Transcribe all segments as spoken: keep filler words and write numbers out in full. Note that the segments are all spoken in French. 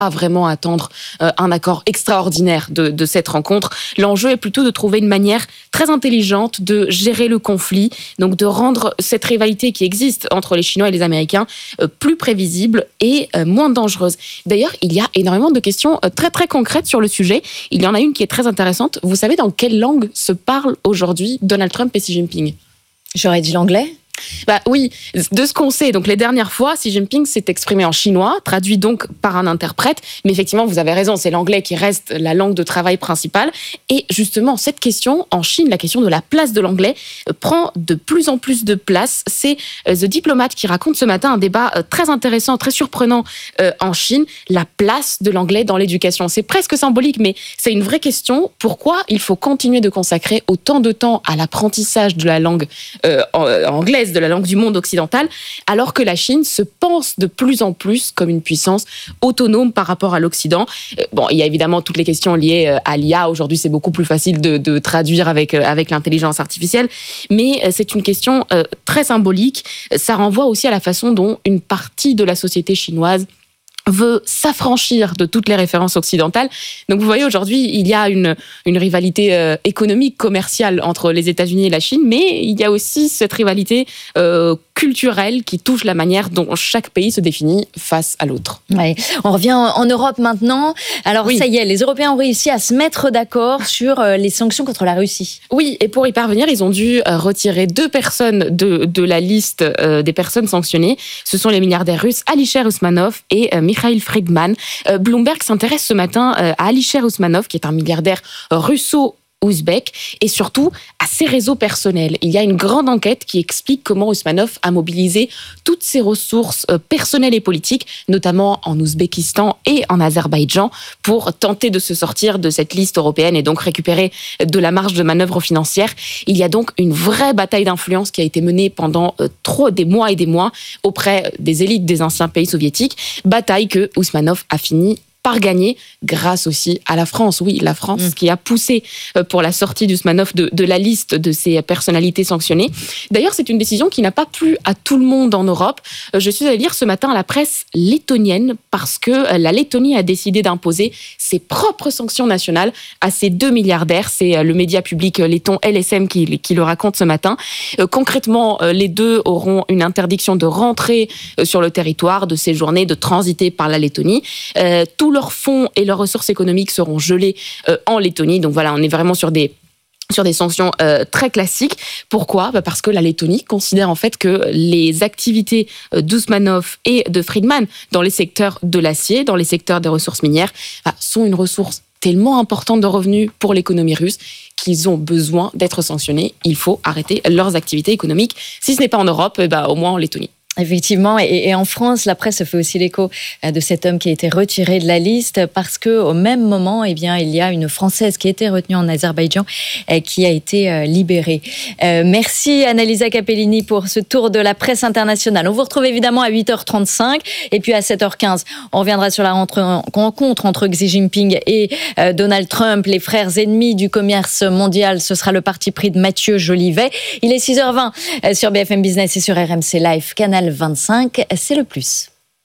pas vraiment attendre euh, un accord extraordinaire de, de cette rencontre. L'enjeu est plutôt de trouver une manière très intelligente de gérer le conflit, donc de rendre cette rivalité qui existe entre les Chinois et les Américains euh, plus prévisible et euh, moins dangereuse. D'ailleurs, il y a énormément de questions euh, très très concrètes sur le sujet. Il y en a une qui est très intéressante. Vous savez dans quelle langue se parlent aujourd'hui Donald Trump et Xi Jinping ? J'aurais dit l'anglais. Bah oui, de ce qu'on sait, donc les dernières fois, Xi Jinping s'est exprimé en chinois, traduit donc par un interprète, mais effectivement, vous avez raison, c'est l'anglais qui reste la langue de travail principale. Et justement, cette question, en Chine, la question de la place de l'anglais, euh, prend de plus en plus de place. C'est euh, The Diplomat qui raconte ce matin un débat euh, très intéressant, très surprenant euh, en Chine, la place de l'anglais dans l'éducation. C'est presque symbolique, mais c'est une vraie question. Pourquoi il faut continuer de consacrer autant de temps à l'apprentissage de la langue euh, anglaise, de la langue du monde occidental, alors que la Chine se pense de plus en plus comme une puissance autonome par rapport à l'Occident. Euh, bon, il y a évidemment toutes les questions liées euh, à l'I A. Aujourd'hui, c'est beaucoup plus facile de, de traduire avec, euh, avec l'intelligence artificielle, mais euh, c'est une question euh, très symbolique. Ça renvoie aussi à la façon dont une partie de la société chinoise veut s'affranchir de toutes les références occidentales. Donc vous voyez, aujourd'hui, il y a une, une rivalité euh, économique, commerciale entre les États-Unis et la Chine, mais il y a aussi cette rivalité euh, culturelle qui touche la manière dont chaque pays se définit face à l'autre. Ouais. On revient en Europe maintenant. Alors oui. Ça y est, les Européens ont réussi à se mettre d'accord sur euh, les sanctions contre la Russie. Oui, et pour y parvenir, ils ont dû euh, retirer deux personnes de, de la liste euh, des personnes sanctionnées. Ce sont les milliardaires russes Alisher Usmanov et euh, Mikhail Friedman. Euh, Bloomberg s'intéresse ce matin euh, à Alisher Usmanov, qui est un milliardaire russo ouzbek, et surtout à ses réseaux personnels. Il y a une grande enquête qui explique comment Usmanov a mobilisé toutes ses ressources euh, personnelles et politiques, notamment en Ouzbékistan et en Azerbaïdjan, pour tenter de se sortir de cette liste européenne et donc récupérer de la marge de manœuvre financière. Il y a donc une vraie bataille d'influence qui a été menée pendant euh, trop des mois et des mois auprès des élites des anciens pays soviétiques, bataille que Usmanov a fini par gagner, grâce aussi à la France. Oui, la France mmh. qui a poussé pour la sortie d'Usmanov de, de la liste de ces personnalités sanctionnées. D'ailleurs, c'est une décision qui n'a pas plu à tout le monde en Europe. Je suis allée lire ce matin la presse lettonienne parce que la Lettonie a décidé d'imposer ses propres sanctions nationales à ces deux milliardaires. C'est le média public letton L S M qui, qui le raconte ce matin. Concrètement, les deux auront une interdiction de rentrer sur le territoire, de séjourner, de transiter par la Lettonie. Euh, tout leurs fonds et leurs ressources économiques seront gelés euh, en Lettonie. Donc voilà, on est vraiment sur des sur des sanctions euh, très classiques. Pourquoi ? Bah parce que la Lettonie considère en fait que les activités euh, d'Usmanov et de Friedman dans les secteurs de l'acier, dans les secteurs des ressources minières, bah, sont une ressource tellement importante de revenus pour l'économie russe qu'ils ont besoin d'être sanctionnés. Il faut arrêter leurs activités économiques. Si ce n'est pas en Europe, bah, au moins en Lettonie. Effectivement, et, et en France, la presse fait aussi l'écho de cet homme qui a été retiré de la liste parce qu'au même moment, eh bien, il y a une Française qui a été retenue en Azerbaïdjan et qui a été libérée. Euh, merci Annalisa Capellini pour ce tour de la presse internationale. On vous retrouve évidemment à huit heures trente-cinq et puis à sept heures quinze, on reviendra sur la rencontre entre Xi Jinping et euh, Donald Trump, les frères ennemis du commerce mondial. Ce sera le parti pris de Mathieu Jolivet. Il est six heures vingt sur B F M Business et sur R M C Live, Canal vingt-cinq, c'est le plus.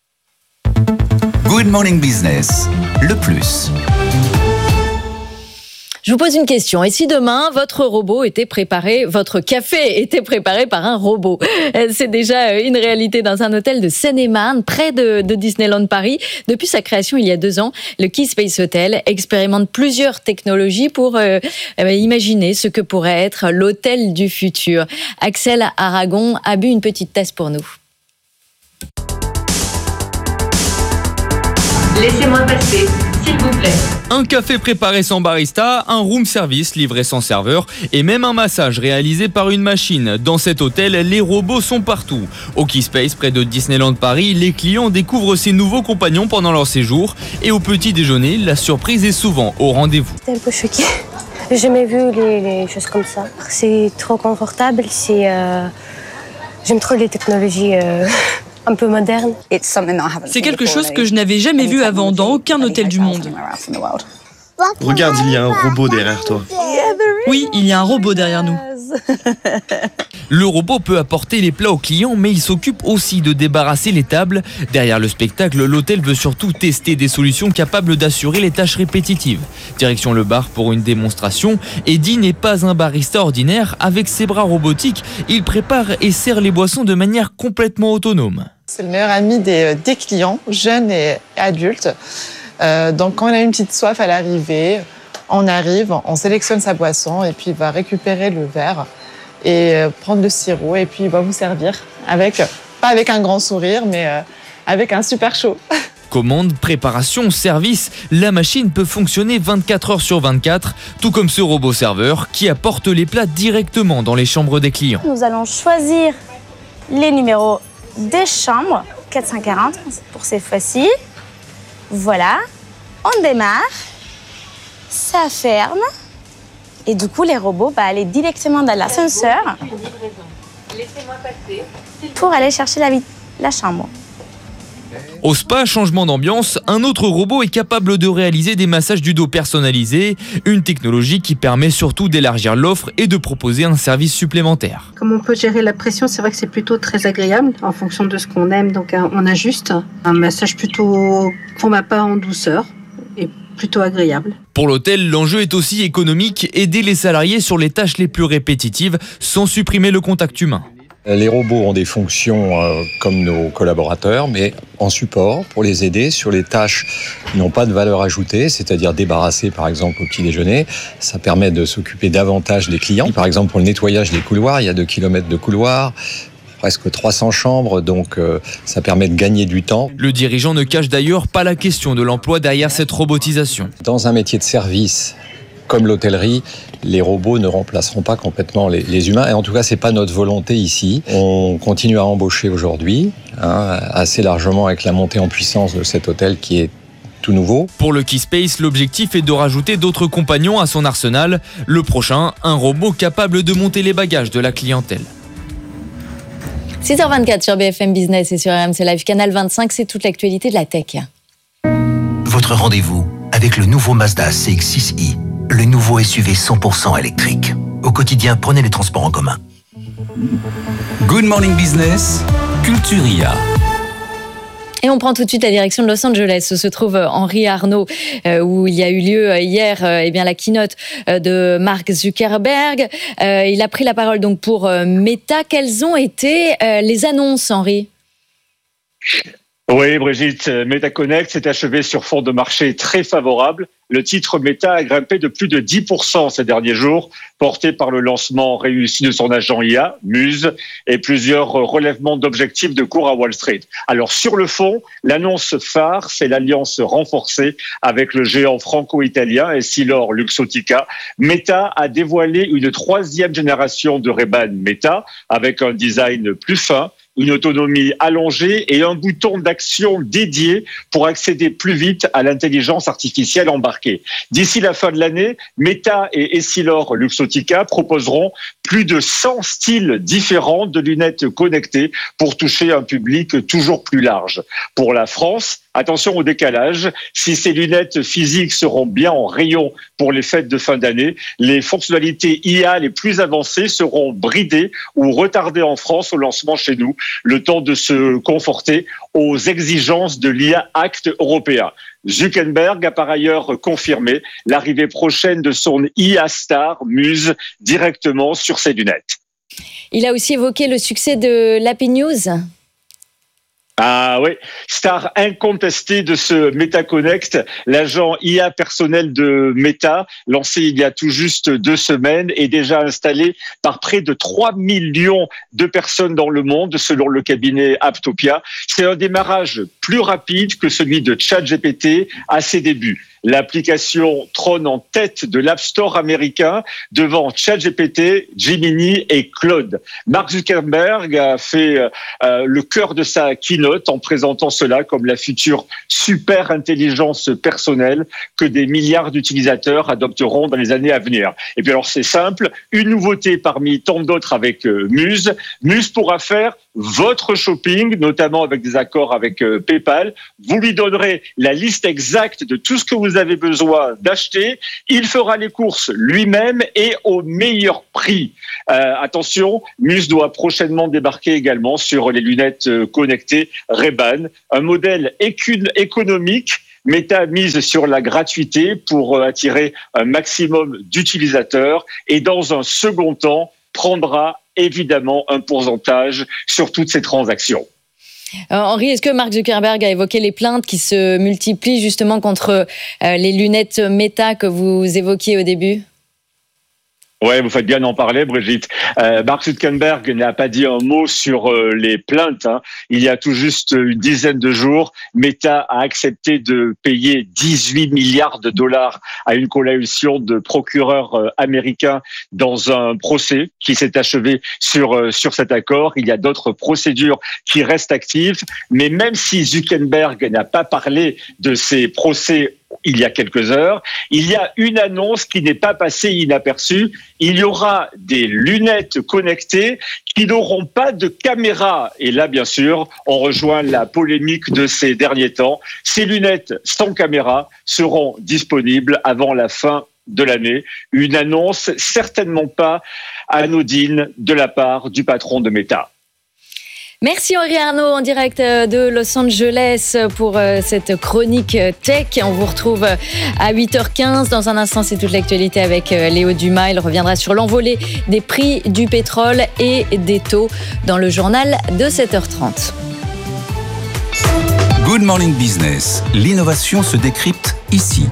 Good Morning Business, le plus. Je vous pose une question. Et si demain, votre robot était préparé, votre café était préparé par un robot ? C'est déjà une réalité dans un hôtel de Seine-et-Marne, près de, de Disneyland Paris. Depuis sa création il y a deux ans, le Key Space Hotel expérimente plusieurs technologies pour euh, imaginer ce que pourrait être l'hôtel du futur. Axel Aragon a bu une petite tasse pour nous. Laissez-moi passer, s'il vous plaît. Un café préparé sans barista, un room service livré sans serveur et même un massage réalisé par une machine. Dans cet hôtel, les robots sont partout. Au Key Space, près de Disneyland Paris, les clients découvrent ces nouveaux compagnons pendant leur séjour. Et au petit déjeuner, la surprise est souvent au rendez-vous. J'étais un peu choquée. J'ai jamais vu les, les choses comme ça. C'est trop confortable. C'est, euh... J'aime trop les technologies... Euh... un peu moderne. C'est quelque chose que je n'avais jamais vu avant dans aucun hôtel du monde. Regarde, il y a un robot derrière toi. Oui, il y a un robot derrière nous. Le robot peut apporter les plats aux clients, mais il s'occupe aussi de débarrasser les tables. Derrière le spectacle, l'hôtel veut surtout tester des solutions capables d'assurer les tâches répétitives. Direction le bar pour une démonstration. Eddie n'est pas un barista ordinaire. Avec ses bras robotiques, il prépare et sert les boissons de manière complètement autonome. C'est le meilleur ami des, des clients, jeunes et adultes. Euh, donc quand on a une petite soif à l'arrivée, on arrive, on sélectionne sa boisson et puis il va récupérer le verre et euh, prendre le sirop et puis il va vous servir avec, pas avec un grand sourire, mais euh, avec un super chaud. Commande, préparation, service, la machine peut fonctionner vingt-quatre heures sur vingt-quatre, tout comme ce robot serveur qui apporte les plats directement dans les chambres des clients. Nous allons choisir les numéros des chambres, quatre cent quarante pour cette fois-ci. Voilà, on démarre, ça ferme et du coup les robots vont aller directement dans l'ascenseur pour aller chercher la, la chambre. Au spa, changement d'ambiance, un autre robot est capable de réaliser des massages du dos personnalisés, une technologie qui permet surtout d'élargir l'offre et de proposer un service supplémentaire. Comme on peut gérer la pression, c'est vrai que c'est plutôt très agréable en fonction de ce qu'on aime, donc on ajuste. Un massage plutôt, pour ma part, en douceur et plutôt agréable. Pour l'hôtel, l'enjeu est aussi économique, aider les salariés sur les tâches les plus répétitives sans supprimer le contact humain. Les robots ont des fonctions euh, comme nos collaborateurs, mais en support pour les aider sur les tâches qui n'ont pas de valeur ajoutée, c'est-à-dire débarrasser par exemple au petit déjeuner. Ça permet de s'occuper davantage des clients. Par exemple pour le nettoyage des couloirs, il y a deux kilomètres de couloirs, presque trois cents chambres, donc euh, ça permet de gagner du temps. Le dirigeant ne cache d'ailleurs pas la question de l'emploi derrière cette robotisation. Dans un métier de service, comme l'hôtellerie, les robots ne remplaceront pas complètement les, les humains. Et en tout cas, c'est pas notre volonté ici. On continue à embaucher aujourd'hui, hein, assez largement avec la montée en puissance de cet hôtel qui est tout nouveau. Pour le Keyspace, l'objectif est de rajouter d'autres compagnons à son arsenal. Le prochain, un robot capable de monter les bagages de la clientèle. six heures vingt-quatre sur B F M Business et sur R M C Live Canal vingt-cinq, c'est toute l'actualité de la tech. Votre rendez-vous avec le nouveau Mazda C X six i. Le nouveau S U V cent pour cent électrique. Au quotidien, prenez les transports en commun. Good Morning Business, Culturia. Et on prend tout de suite la direction de Los Angeles, où se trouve Henri Arnaud, euh, où il y a eu lieu hier euh, eh bien, la keynote euh, de Mark Zuckerberg. Euh, il a pris la parole donc pour euh, Meta. Quelles ont été euh, les annonces, Henri ? Oui, Brigitte, Meta Connect s'est achevé sur fond de marché très favorable. Le titre Meta a grimpé de plus de dix pour cent ces derniers jours, porté par le lancement réussi de son agent I A, Muse, et plusieurs relèvements d'objectifs de cours à Wall Street. Alors sur le fond, l'annonce phare, c'est l'alliance renforcée avec le géant franco-italien Essilor-Luxottica. Meta a dévoilé une troisième génération de Ray-Ban Meta, avec un design plus fin, une autonomie allongée et un bouton d'action dédié pour accéder plus vite à l'intelligence artificielle embarquée. D'ici la fin de l'année, Meta et Essilor-Luxottica proposeront plus de cent styles différents de lunettes connectées pour toucher un public toujours plus large. Pour la France, attention au décalage. Si ces lunettes physiques seront bien en rayon pour les fêtes de fin d'année, les fonctionnalités I A les plus avancées seront bridées ou retardées en France au lancement chez nous, le temps de se conforter aux exigences de l'I A Act européen. Zuckerberg a par ailleurs confirmé l'arrivée prochaine de son I A Star Muse directement sur ses lunettes. Il a aussi évoqué le succès de l'Happy News. Ah oui, star incontestée de ce Meta Connect, l'agent I A personnel de Meta, lancé il y a tout juste deux semaines, est déjà installé par près de trois millions de personnes dans le monde, selon le cabinet Aptopia. C'est un démarrage plus rapide que celui de ChatGPT à ses débuts. L'application trône en tête de l'App Store américain devant ChatGPT, Gemini et Claude. Mark Zuckerberg a fait euh, le cœur de sa keynote keynote en présentant cela comme la future super intelligence personnelle que des milliards d'utilisateurs adopteront dans les années à venir. Et puis alors c'est simple, une nouveauté parmi tant d'autres avec euh, Muse. Muse pourra faire votre shopping, notamment avec des accords avec euh, PayPal. Vous lui donnerez la liste exacte de tout ce que vous avez besoin d'acheter. Il fera les courses lui-même et au meilleur prix. Euh, attention, Muse doit prochainement débarquer également sur les lunettes euh, connectées Ray-Ban, un modèle écu- économique. Meta mise sur la gratuité pour euh, attirer un maximum d'utilisateurs et dans un second temps prendra évidemment un pourcentage sur toutes ces transactions. Euh, Henri, est-ce que Mark Zuckerberg a évoqué les plaintes qui se multiplient justement contre euh, les lunettes Meta que vous évoquiez au début ? Ouais, vous faites bien d'en parler, Brigitte. Euh, Mark Zuckerberg n'a pas dit un mot sur euh, les plaintes. Hein. Il y a tout juste une dizaine de jours, Meta a accepté de payer dix-huit milliards de dollars à une coalition de procureurs euh, américains dans un procès qui s'est achevé sur euh, sur cet accord. Il y a d'autres procédures qui restent actives, mais même si Zuckerberg n'a pas parlé de ces procès il y a quelques heures, il y a une annonce qui n'est pas passée inaperçue. Il y aura des lunettes connectées qui n'auront pas de caméra. Et là, bien sûr, on rejoint la polémique de ces derniers temps. Ces lunettes sans caméra seront disponibles avant la fin de l'année. Une annonce certainement pas anodine de la part du patron de Meta. Merci Henri Arnaud en direct de Los Angeles pour cette chronique tech. On vous retrouve à huit heures quinze. Dans un instant, c'est toute l'actualité avec Léo Dumas. Il reviendra sur l'envolée des prix du pétrole et des taux dans le journal de sept heures trente. Good Morning Business. L'innovation se décrypte ici.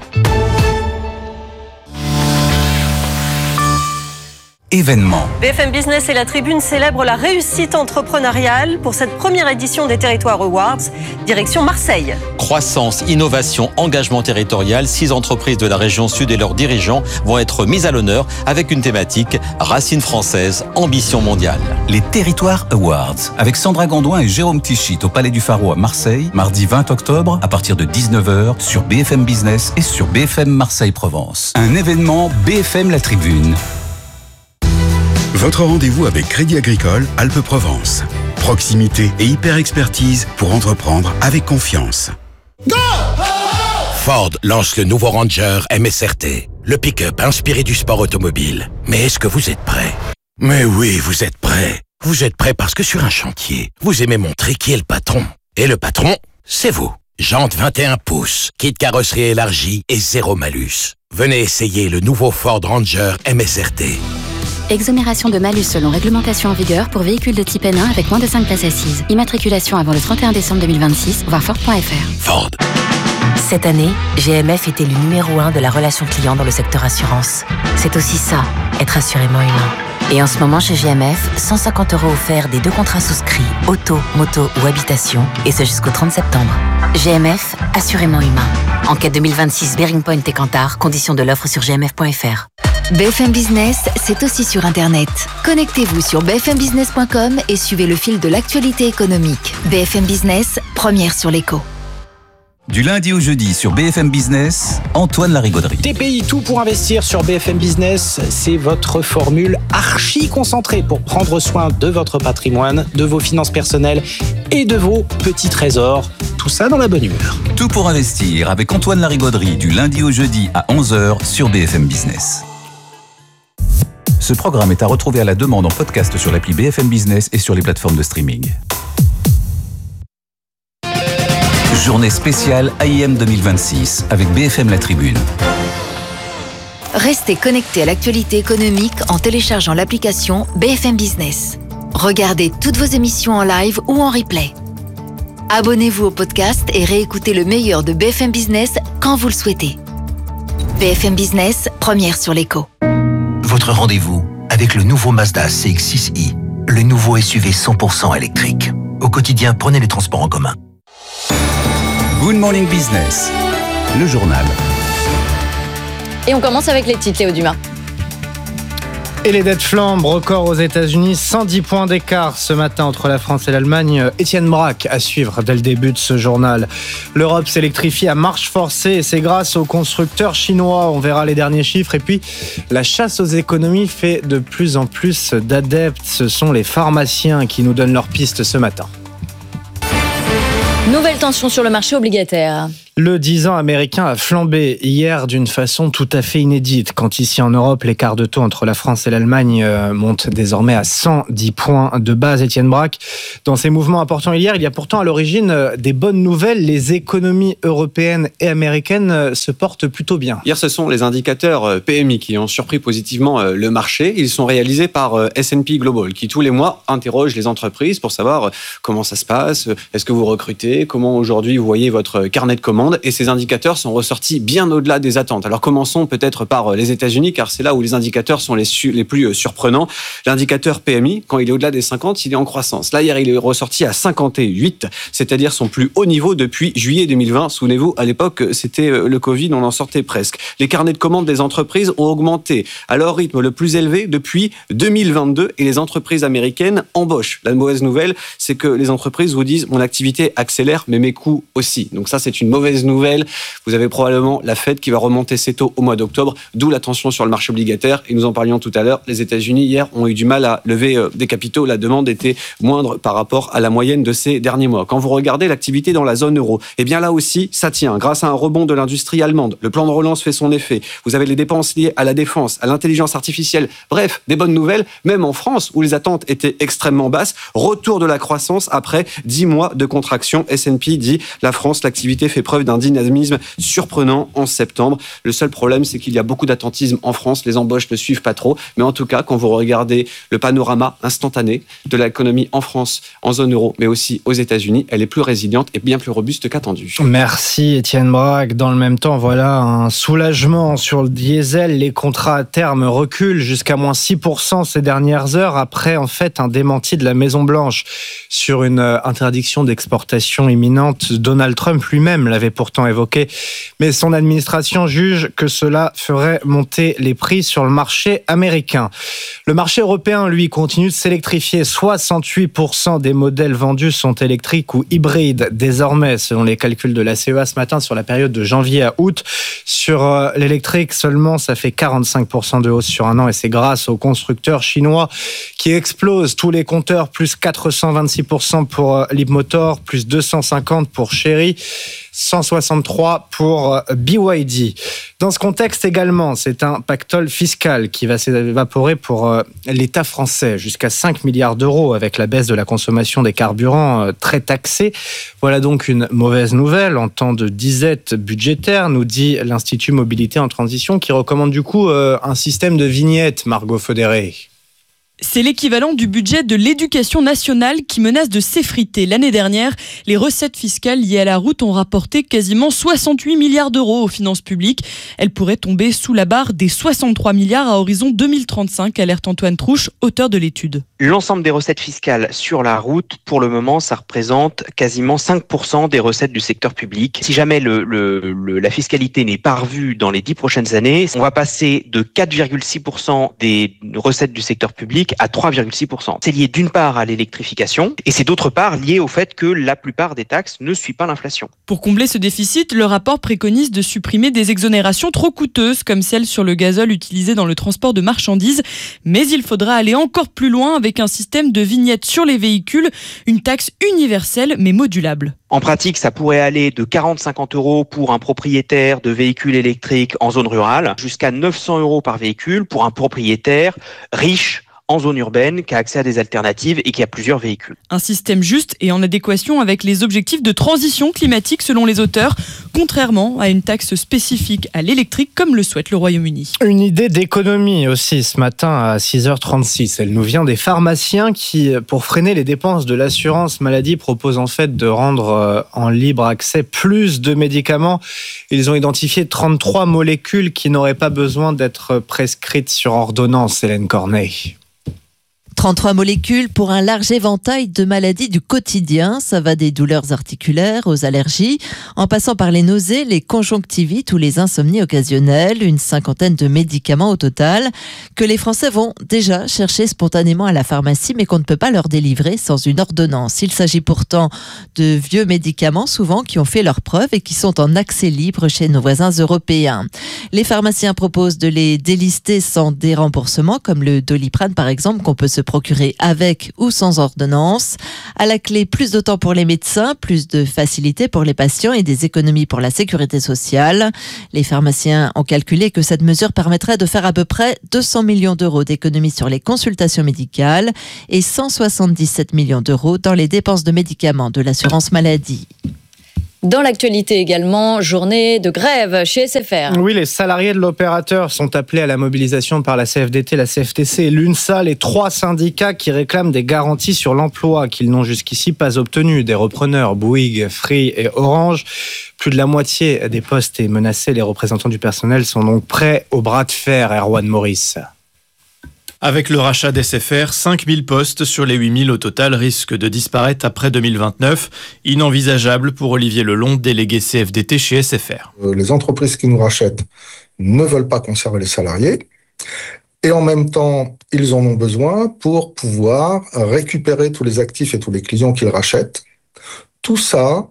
Événement. B F M Business et la Tribune célèbrent la réussite entrepreneuriale pour cette première édition des Territoires Awards, direction Marseille. Croissance, innovation, engagement territorial, six entreprises de la région sud et leurs dirigeants vont être mises à l'honneur avec une thématique racines françaises, ambition mondiale. Les Territoires Awards avec Sandra Gondouin et Jérôme Tichit au Palais du Pharo à Marseille, mardi vingt octobre à partir de dix-neuf heures sur B F M Business et sur B F M Marseille-Provence. Un événement B F M La Tribune. Votre rendez-vous avec Crédit Agricole Alpes-Provence. Proximité et hyper-expertise pour entreprendre avec confiance. Go! Ford lance le nouveau Ranger M S R T, le pick-up inspiré du sport automobile. Mais est-ce que vous êtes prêt? Mais oui, vous êtes prêt. Vous êtes prêt parce que sur un chantier, vous aimez montrer qui est le patron. Et le patron, c'est vous. Jantes vingt et un pouces, kit carrosserie élargie et zéro malus. Venez essayer le nouveau Ford Ranger M S R T. Exonération de malus selon réglementation en vigueur pour véhicules de type N un avec moins de cinq places assises. Immatriculation avant le trente et un décembre deux mille vingt-six, voir Ford point F R. Ford. Cette année, G M F est élu numéro un de la relation client dans le secteur assurance. C'est aussi ça, être assurément humain. Et en ce moment chez G M F, cent cinquante euros offerts des deux contrats souscrits, auto, moto ou habitation, et ce jusqu'au trente septembre. G M F, assurément humain. Enquête deux mille vingt-six, Bearing Point et Kantar, conditions de l'offre sur g m f point f r. B F M Business, c'est aussi sur Internet. Connectez-vous sur b f m business point com et suivez le fil de l'actualité économique. B F M Business, première sur l'écho. Du lundi au jeudi sur B F M Business, Antoine Larigauderie. T P I, tout pour investir sur B F M Business, c'est votre formule archi concentrée pour prendre soin de votre patrimoine, de vos finances personnelles et de vos petits trésors. Tout ça dans la bonne humeur. Tout pour investir avec Antoine Larigauderie du lundi au jeudi à onze heures sur B F M Business. Ce programme est à retrouver à la demande en podcast sur l'appli B F M Business et sur les plateformes de streaming. Journée spéciale A I M deux mille vingt-six avec B F M La Tribune. Restez connectés à l'actualité économique en téléchargeant l'application B F M Business. Regardez toutes vos émissions en live ou en replay. Abonnez-vous au podcast et réécoutez le meilleur de B F M Business quand vous le souhaitez. B F M Business, première sur l'écho. Votre rendez-vous avec le nouveau Mazda C X six i, le nouveau S U V cent pour cent électrique. Au quotidien, prenez les transports en commun. Good Morning Business, le journal. Et on commence avec les titres, Léo Dumas. Et les dettes flambent, record aux États-Unis, cent dix points d'écart ce matin entre la France et l'Allemagne. Étienne Braque à suivre dès le début de ce journal. L'Europe s'électrifie à marche forcée et c'est grâce aux constructeurs chinois. On verra les derniers chiffres. Et puis, la chasse aux économies fait de plus en plus d'adeptes. Ce sont les pharmaciens qui nous donnent leurs pistes ce matin. Nouvelle tension sur le marché obligataire. Le dix ans américain a flambé hier d'une façon tout à fait inédite. Quand ici en Europe, l'écart de taux entre la France et l'Allemagne monte désormais à cent dix points de base. Étienne Braque, dans ces mouvements importants hier, il y a pourtant à l'origine des bonnes nouvelles. Les économies européennes et américaines se portent plutôt bien. Hier, ce sont les indicateurs P M I qui ont surpris positivement le marché. Ils sont réalisés par S and P Global, qui tous les mois interroge les entreprises pour savoir comment ça se passe, est-ce que vous recrutez, comment aujourd'hui vous voyez votre carnet de commandes. Et ces indicateurs sont ressortis bien au-delà des attentes. Alors commençons peut-être par les États-Unis, car c'est là où les indicateurs sont les, su- les plus surprenants. L'indicateur P M I, quand il est au-delà des cinquante, il est en croissance. Là, hier, il est ressorti à cinquante-huit, c'est-à-dire son plus haut niveau depuis juillet deux mille vingt. Souvenez-vous, à l'époque, c'était le Covid, on en sortait presque. Les carnets de commandes des entreprises ont augmenté à leur rythme le plus élevé depuis deux mille vingt-deux et les entreprises américaines embauchent. La mauvaise nouvelle, c'est que les entreprises vous disent « mon activité accélère, mais mes coûts aussi ». Donc ça, c'est une mauvaise nouvelle. Vous avez probablement la Fed qui va remonter ses taux au mois d'octobre, d'où la tension sur le marché obligataire. Et nous en parlions tout à l'heure, les États-Unis hier ont eu du mal à lever des capitaux. La demande était moindre par rapport à la moyenne de ces derniers mois. Quand vous regardez l'activité dans la zone euro, eh bien là aussi, ça tient. Grâce à un rebond de l'industrie allemande, le plan de relance fait son effet. Vous avez les dépenses liées à la défense, à l'intelligence artificielle. Bref, des bonnes nouvelles, même en France, où les attentes étaient extrêmement basses. Retour de la croissance après dix mois de contraction. S and P dit la France, l'activité fait preuve d'un dynamisme surprenant en septembre. Le seul problème, c'est qu'il y a beaucoup d'attentisme en France. Les embauches ne suivent pas trop. Mais en tout cas, quand vous regardez le panorama instantané de l'économie en France, en zone euro, mais aussi aux États-Unis, elle est plus résiliente et bien plus robuste qu'attendue. Merci Étienne Braque. Dans le même temps, voilà un soulagement sur le diesel. Les contrats à terme reculent jusqu'à moins six pour cent ces dernières heures après en fait un démenti de la Maison-Blanche sur une interdiction d'exportation imminente. Donald Trump lui-même l'avait pourtant évoqué, mais son administration juge que cela ferait monter les prix sur le marché américain. Le marché européen, lui, continue de s'électrifier. soixante-huit pour cent des modèles vendus sont électriques ou hybrides désormais, selon les calculs de la C E A ce matin sur la période de janvier à août. Sur l'électrique seulement, ça fait quarante-cinq pour cent de hausse sur un an et c'est grâce aux constructeurs chinois qui explosent. Tous les compteurs, plus quatre cent vingt-six pour cent pour Leapmotor, plus deux cent cinquante pour Chery, cent soixante-trois pour B Y D. Dans ce contexte également, c'est un pactole fiscal qui va s'évaporer pour l'État français, jusqu'à cinq milliards d'euros avec la baisse de la consommation des carburants très taxés. Voilà donc une mauvaise nouvelle en temps de disette budgétaire, nous dit l'Institut Mobilité en Transition qui recommande du coup un système de vignettes, Margot Fodéré. C'est l'équivalent du budget de l'éducation nationale qui menace de s'effriter. L'année dernière, les recettes fiscales liées à la route ont rapporté quasiment soixante-huit milliards d'euros aux finances publiques. Elles pourraient tomber sous la barre des soixante-trois milliards à horizon deux mille trente-cinq, alerte Antoine Trouche, auteur de l'étude. L'ensemble des recettes fiscales sur la route, pour le moment, ça représente quasiment cinq pour cent des recettes du secteur public. Si jamais le, le, le, la fiscalité n'est pas revue dans les dix prochaines années, on va passer de quatre virgule six pour cent des recettes du secteur public à trois virgule six pour cent. C'est lié d'une part à l'électrification et c'est d'autre part lié au fait que la plupart des taxes ne suivent pas l'inflation. Pour combler ce déficit, le rapport préconise de supprimer des exonérations trop coûteuses comme celle sur le gazole utilisé dans le transport de marchandises. Mais il faudra aller encore plus loin avec un système de vignettes sur les véhicules, une taxe universelle mais modulable. En pratique, ça pourrait aller de quarante à cinquante euros pour un propriétaire de véhicules électriques en zone rurale jusqu'à neuf cents euros par véhicule pour un propriétaire riche en zone urbaine, qui a accès à des alternatives et qui a plusieurs véhicules. Un système juste et en adéquation avec les objectifs de transition climatique selon les auteurs, contrairement à une taxe spécifique à l'électrique comme le souhaite le Royaume-Uni. Une idée d'économie aussi ce matin à six heures trente-six. Elle nous vient des pharmaciens qui, pour freiner les dépenses de l'assurance maladie, proposent en fait de rendre en libre accès plus de médicaments. Ils ont identifié trente-trois molécules qui n'auraient pas besoin d'être prescrites sur ordonnance, Hélène Corneille. trente-trois molécules pour un large éventail de maladies du quotidien. Ça va des douleurs articulaires aux allergies, en passant par les nausées, les conjonctivites ou les insomnies occasionnelles. Une cinquantaine de médicaments au total que les Français vont déjà chercher spontanément à la pharmacie, mais qu'on ne peut pas leur délivrer sans une ordonnance. Il s'agit pourtant de vieux médicaments, souvent qui ont fait leurs preuves et qui sont en accès libre chez nos voisins européens. Les pharmaciens proposent de les délister sans déremboursement, comme le Doliprane par exemple, qu'on peut se procurer avec ou sans ordonnance. À la clé, plus de temps pour les médecins, plus de facilité pour les patients et des économies pour la sécurité sociale. Les pharmaciens ont calculé que cette mesure permettrait de faire à peu près deux cents millions d'euros d'économies sur les consultations médicales et cent soixante-dix-sept millions d'euros dans les dépenses de médicaments de l'assurance maladie. Dans l'actualité également, journée de grève chez S F R. Oui, les salariés de l'opérateur sont appelés à la mobilisation par la C F D T, la C F T C et l'UNSA, les trois syndicats qui réclament des garanties sur l'emploi qu'ils n'ont jusqu'ici pas obtenues. Des repreneurs Bouygues, Free et Orange. Plus de la moitié des postes est menacée. Les représentants du personnel sont donc prêts au bras de fer, Erwan Maurice. Avec le rachat d'S F R, cinq mille postes sur les huit mille au total risquent de disparaître après deux mille vingt-neuf. Inenvisageable pour Olivier Lelon, délégué C F D T chez S F R. Les entreprises qui nous rachètent ne veulent pas conserver les salariés et en même temps, ils en ont besoin pour pouvoir récupérer tous les actifs et tous les clients qu'ils rachètent. Tout ça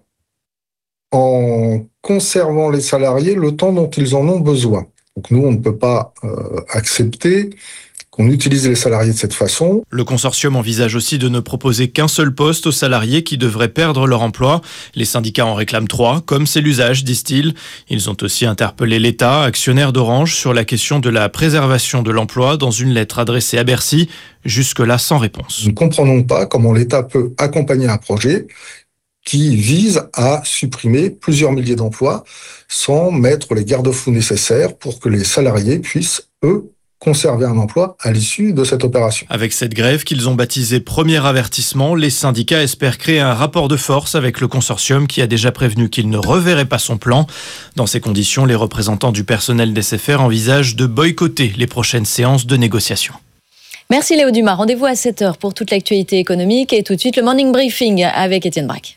en conservant les salariés le temps dont ils en ont besoin. Donc nous, on ne peut pas euh, accepter qu'on utilise les salariés de cette façon. Le consortium envisage aussi de ne proposer qu'un seul poste aux salariés qui devraient perdre leur emploi. Les syndicats en réclament trois, comme c'est l'usage, disent-ils. Ils ont aussi interpellé l'État, actionnaire d'Orange, sur la question de la préservation de l'emploi dans une lettre adressée à Bercy, jusque-là sans réponse. Nous ne comprenons pas comment l'État peut accompagner un projet qui vise à supprimer plusieurs milliers d'emplois sans mettre les garde-fous nécessaires pour que les salariés puissent, eux, conserver un emploi à l'issue de cette opération. Avec cette grève qu'ils ont baptisée premier avertissement, les syndicats espèrent créer un rapport de force avec le consortium qui a déjà prévenu qu'il ne reverrait pas son plan. Dans ces conditions, les représentants du personnel d'S F R envisagent de boycotter les prochaines séances de négociation. Merci Léo Dumas. Rendez-vous à sept heures pour toute l'actualité économique et tout de suite le Morning Briefing avec Étienne Braque.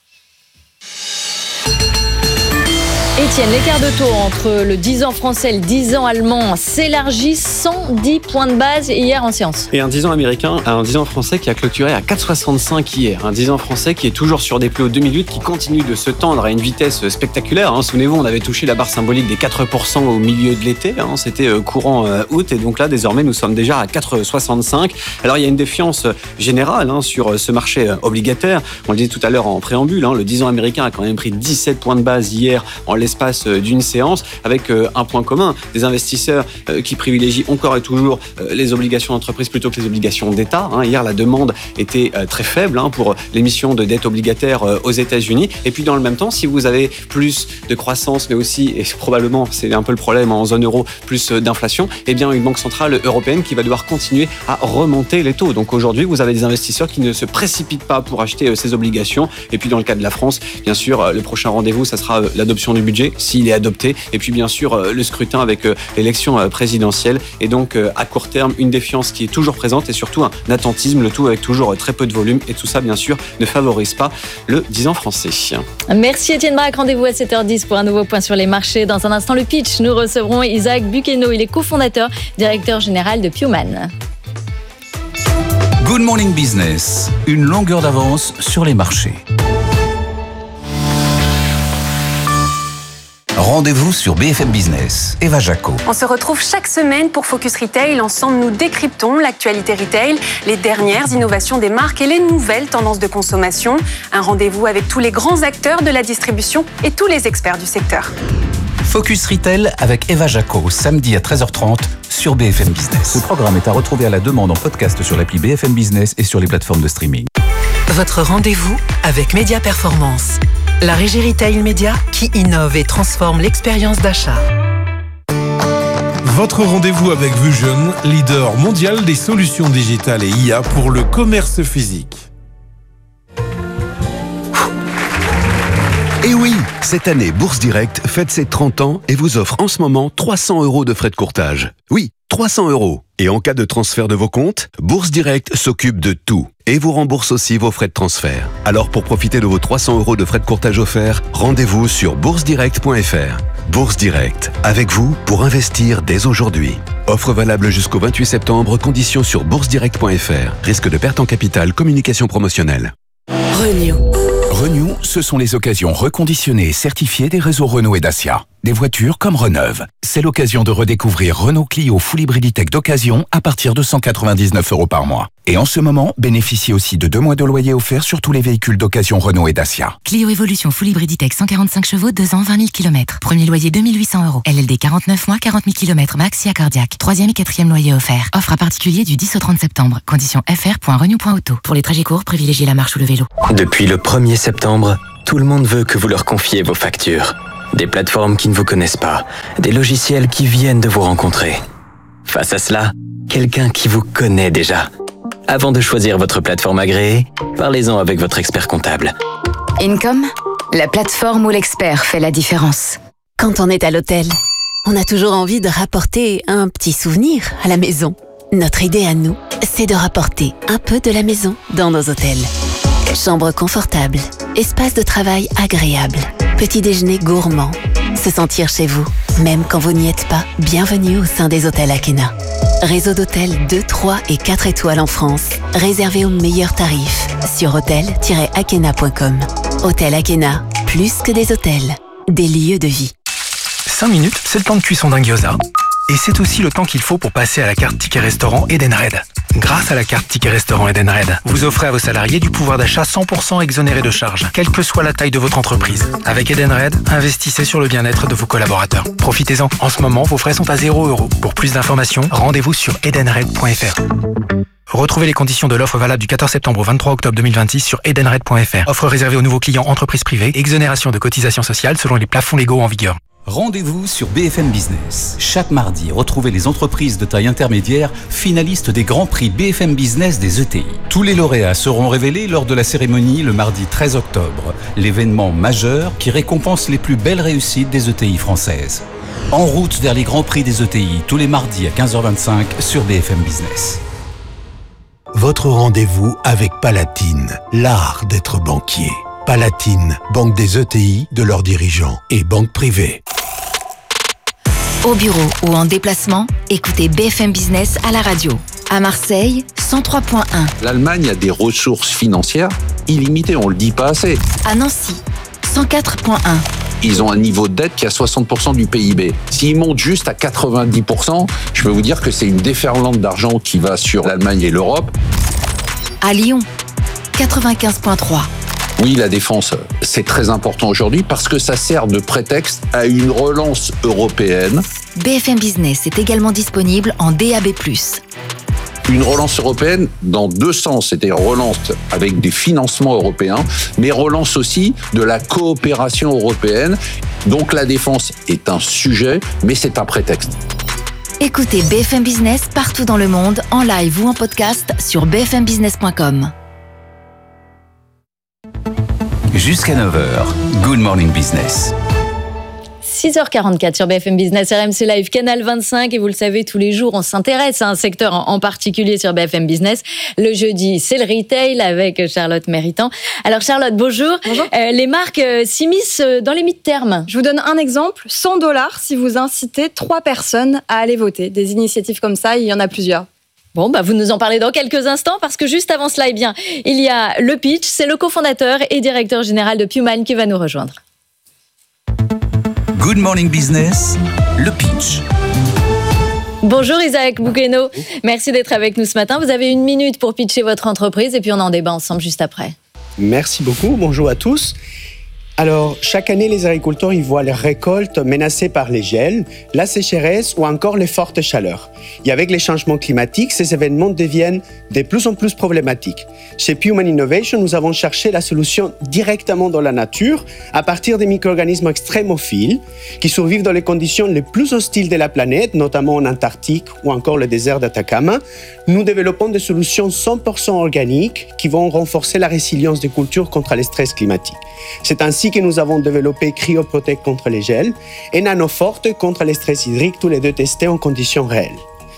Étienne, l'écart de taux entre le dix ans français et le dix ans allemand s'élargit cent dix points de base hier en séance. Et un dix ans américain, un dix ans français qui a clôturé à quatre virgule soixante-cinq hier. Un dix ans français qui est toujours sur des plus hauts deux minutes, qui continue de se tendre à une vitesse spectaculaire. Hein. Souvenez-vous, on avait touché la barre symbolique des quatre pour cent au milieu de l'été. Hein. C'était courant août et donc là, désormais, nous sommes déjà à quatre virgule soixante-cinq. Alors, il y a une défiance générale hein, sur ce marché obligataire. On le disait tout à l'heure en préambule, hein, le dix ans américain a quand même pris dix-sept points de base hier en l'espace d'une séance, avec un point commun, des investisseurs qui privilégient encore et toujours les obligations d'entreprise plutôt que les obligations d'État. Hier, la demande était très faible pour l'émission de dette obligataire aux États-Unis. Et puis, dans le même temps, si vous avez plus de croissance, mais aussi, et probablement, c'est un peu le problème en zone euro, plus d'inflation, eh bien, une banque centrale européenne qui va devoir continuer à remonter les taux. Donc, aujourd'hui, vous avez des investisseurs qui ne se précipitent pas pour acheter ces obligations. Et puis, dans le cas de la France, bien sûr, le prochain rendez-vous, ça sera l'adoption du budget, s'il est adopté. Et puis, bien sûr, le scrutin avec l'élection présidentielle. Et donc, à court terme, une défiance qui est toujours présente et surtout un attentisme, le tout avec toujours très peu de volume. Et tout ça, bien sûr, ne favorise pas le dix ans français. Merci Étienne Braque. Rendez-vous à sept heures dix pour un nouveau point sur les marchés. Dans un instant, le pitch. Nous recevrons Isaac Buqueno. Il est cofondateur, directeur général de Puman. Good Morning Business, une longueur d'avance sur les marchés. Rendez-vous sur B F M Business. Eva Jaco. On se retrouve chaque semaine pour Focus Retail. Ensemble, nous décryptons l'actualité retail, les dernières innovations des marques et les nouvelles tendances de consommation. Un rendez-vous avec tous les grands acteurs de la distribution et tous les experts du secteur. Focus Retail avec Eva Jaco, samedi à treize heures trente sur B F M Business. Ce programme est à retrouver à la demande en podcast sur l'appli B F M Business et sur les plateformes de streaming. Votre rendez-vous avec Média Performance, la régie retail média qui innove et transforme l'expérience d'achat. Votre rendez-vous avec Vusion, leader mondial des solutions digitales et I A pour le commerce physique. Et oui, Cette année, Bourse Direct fête ses trente ans et vous offre en ce moment trois cents euros de frais de courtage. Oui, trois cents euros. Et en cas de transfert de vos comptes, Bourse Direct s'occupe de tout et vous rembourse aussi vos frais de transfert. Alors pour profiter de vos trois cents euros de frais de courtage offerts, rendez-vous sur bourse direct point f r. Bourse Direct, avec vous pour investir dès aujourd'hui. Offre valable jusqu'au vingt-huit septembre, conditions sur bourse direct point f r. Risque de perte en capital, communication promotionnelle. Renew. Renew, ce sont les occasions reconditionnées et certifiées des réseaux Renault et Dacia. Des voitures comme Reneuve. C'est l'occasion de redécouvrir Renault Clio Full Hybriditech d'occasion à partir de cent quatre-vingt-dix-neuf euros par mois. Et en ce moment, bénéficiez aussi de deux mois de loyer offerts sur tous les véhicules d'occasion Renault et Dacia. Clio Evolution Full Hybriditech cent quarante-cinq chevaux, deux ans, vingt mille kilomètres. Premier loyer deux mille huit cents euros. L L D quarante-neuf mois, quarante mille kilomètres max si cardiaque. Troisième et quatrième loyer offert. Offre à particulier du dix au trente septembre. Conditions f r point renew point auto. Pour les trajets courts, privilégiez la marche ou le vélo. Depuis le premier septembre, tout le monde veut que vous leur confiez vos factures. Des plateformes qui ne vous connaissent pas, des logiciels qui viennent de vous rencontrer. Face à cela, quelqu'un qui vous connaît déjà. Avant de choisir votre plateforme agréée, parlez-en avec votre expert comptable. Income, la plateforme où l'expert fait la différence. Quand on est à l'hôtel, on a toujours envie de rapporter un petit souvenir à la maison. Notre idée à nous, c'est de rapporter un peu de la maison dans nos hôtels. Chambre confortable, espace de travail agréable, petit déjeuner gourmand, se sentir chez vous, même quand vous n'y êtes pas. Bienvenue au sein des hôtels Akena. Réseau d'hôtels deux, trois et quatre étoiles en France, réservé aux meilleurs tarifs sur hôtel tiret akena point com. Hôtel Akena, plus que des hôtels, des lieux de vie. cinq minutes, c'est le temps de cuisson d'un gyoza. Et c'est aussi le temps qu'il faut pour passer à la carte Ticket Restaurant Edenred. Grâce à la carte Ticket Restaurant Edenred, vous offrez à vos salariés du pouvoir d'achat cent pour cent exonéré de charges, quelle que soit la taille de votre entreprise. Avec Edenred, investissez sur le bien-être de vos collaborateurs. Profitez-en. En ce moment, vos frais sont à zéro euro. Pour plus d'informations, rendez-vous sur edenred point f r. Retrouvez les conditions de l'offre valable du quatorze septembre au vingt-trois octobre deux mille vingt-six sur edenred point f r. Offre réservée aux nouveaux clients entreprises privées, exonération de cotisations sociales selon les plafonds légaux en vigueur. Rendez-vous sur B F M Business. Chaque mardi, retrouvez les entreprises de taille intermédiaire finalistes des grands prix B F M Business des E T I. Tous les lauréats seront révélés lors de la cérémonie le mardi treize octobre, l'événement majeur qui récompense les plus belles réussites des E T I françaises. En route vers les grands prix des E T I, tous les mardis à quinze heures vingt-cinq sur B F M Business. Votre rendez-vous avec Palatine, l'art d'être banquier. Palatine, banque des E T I, de leurs dirigeants et banque privée. Au bureau ou en déplacement, écoutez B F M Business à la radio. À Marseille, cent trois point un. L'Allemagne a des ressources financières illimitées, on le dit pas assez. À Nancy, cent quatre point un. Ils ont un niveau de dette qui est à soixante pour cent du P I B. S'ils montent juste à quatre-vingt-dix pour cent, je peux vous dire que c'est une déferlante d'argent qui va sur l'Allemagne et l'Europe. À Lyon, quatre-vingt-quinze point trois. Oui, la défense, c'est très important aujourd'hui parce que ça sert de prétexte à une relance européenne. B F M Business est également disponible en D A B plus. Une relance européenne dans deux sens, c'est-à-dire relance avec des financements européens, mais relance aussi de la coopération européenne. Donc la défense est un sujet, mais c'est un prétexte. Écoutez B F M Business partout dans le monde, en live ou en podcast sur b f m business point com. Jusqu'à neuf heures, Good Morning Business. six heures quarante-quatre sur B F M Business, R M C Live, Canal vingt-cinq. Et vous le savez, tous les jours, on s'intéresse à un secteur en particulier sur B F M Business. Le jeudi, c'est le retail avec Charlotte Méritant. Alors Charlotte, bonjour. Bonjour. Euh, les marques euh, s'immiscent dans les mi-termes. Je vous donne un exemple. cent dollars si vous incitez trois personnes à aller voter. Des initiatives comme ça, il y en a plusieurs. Bon, bah vous nous en parlez dans quelques instants parce que juste avant cela, eh bien, il y a le pitch. C'est le cofondateur et directeur général de Puman qui va nous rejoindre. Good Morning Business, le pitch. Bonjour Isaac Bouqueno, merci d'être avec nous ce matin. Vous avez une minute pour pitcher votre entreprise et puis on en débat ensemble juste après. Merci beaucoup, bonjour à tous. Alors, chaque année, les agriculteurs ils voient leurs récoltes menacées par les gels, la sécheresse ou encore les fortes chaleurs. Et avec les changements climatiques, ces événements deviennent de plus en plus problématiques. Chez Puman Innovation, nous avons cherché la solution directement dans la nature à partir des micro-organismes extrémophiles qui survivent dans les conditions les plus hostiles de la planète, notamment en Antarctique ou encore le désert d'Atacama. Nous développons des solutions cent pour cent organiques qui vont renforcer la résilience des cultures contre les stress climatiques. C'est ainsi ainsi que nous avons développé CryoProtect contre les gels et NanoForte contre les stress hydriques, tous les deux testés en conditions réelles.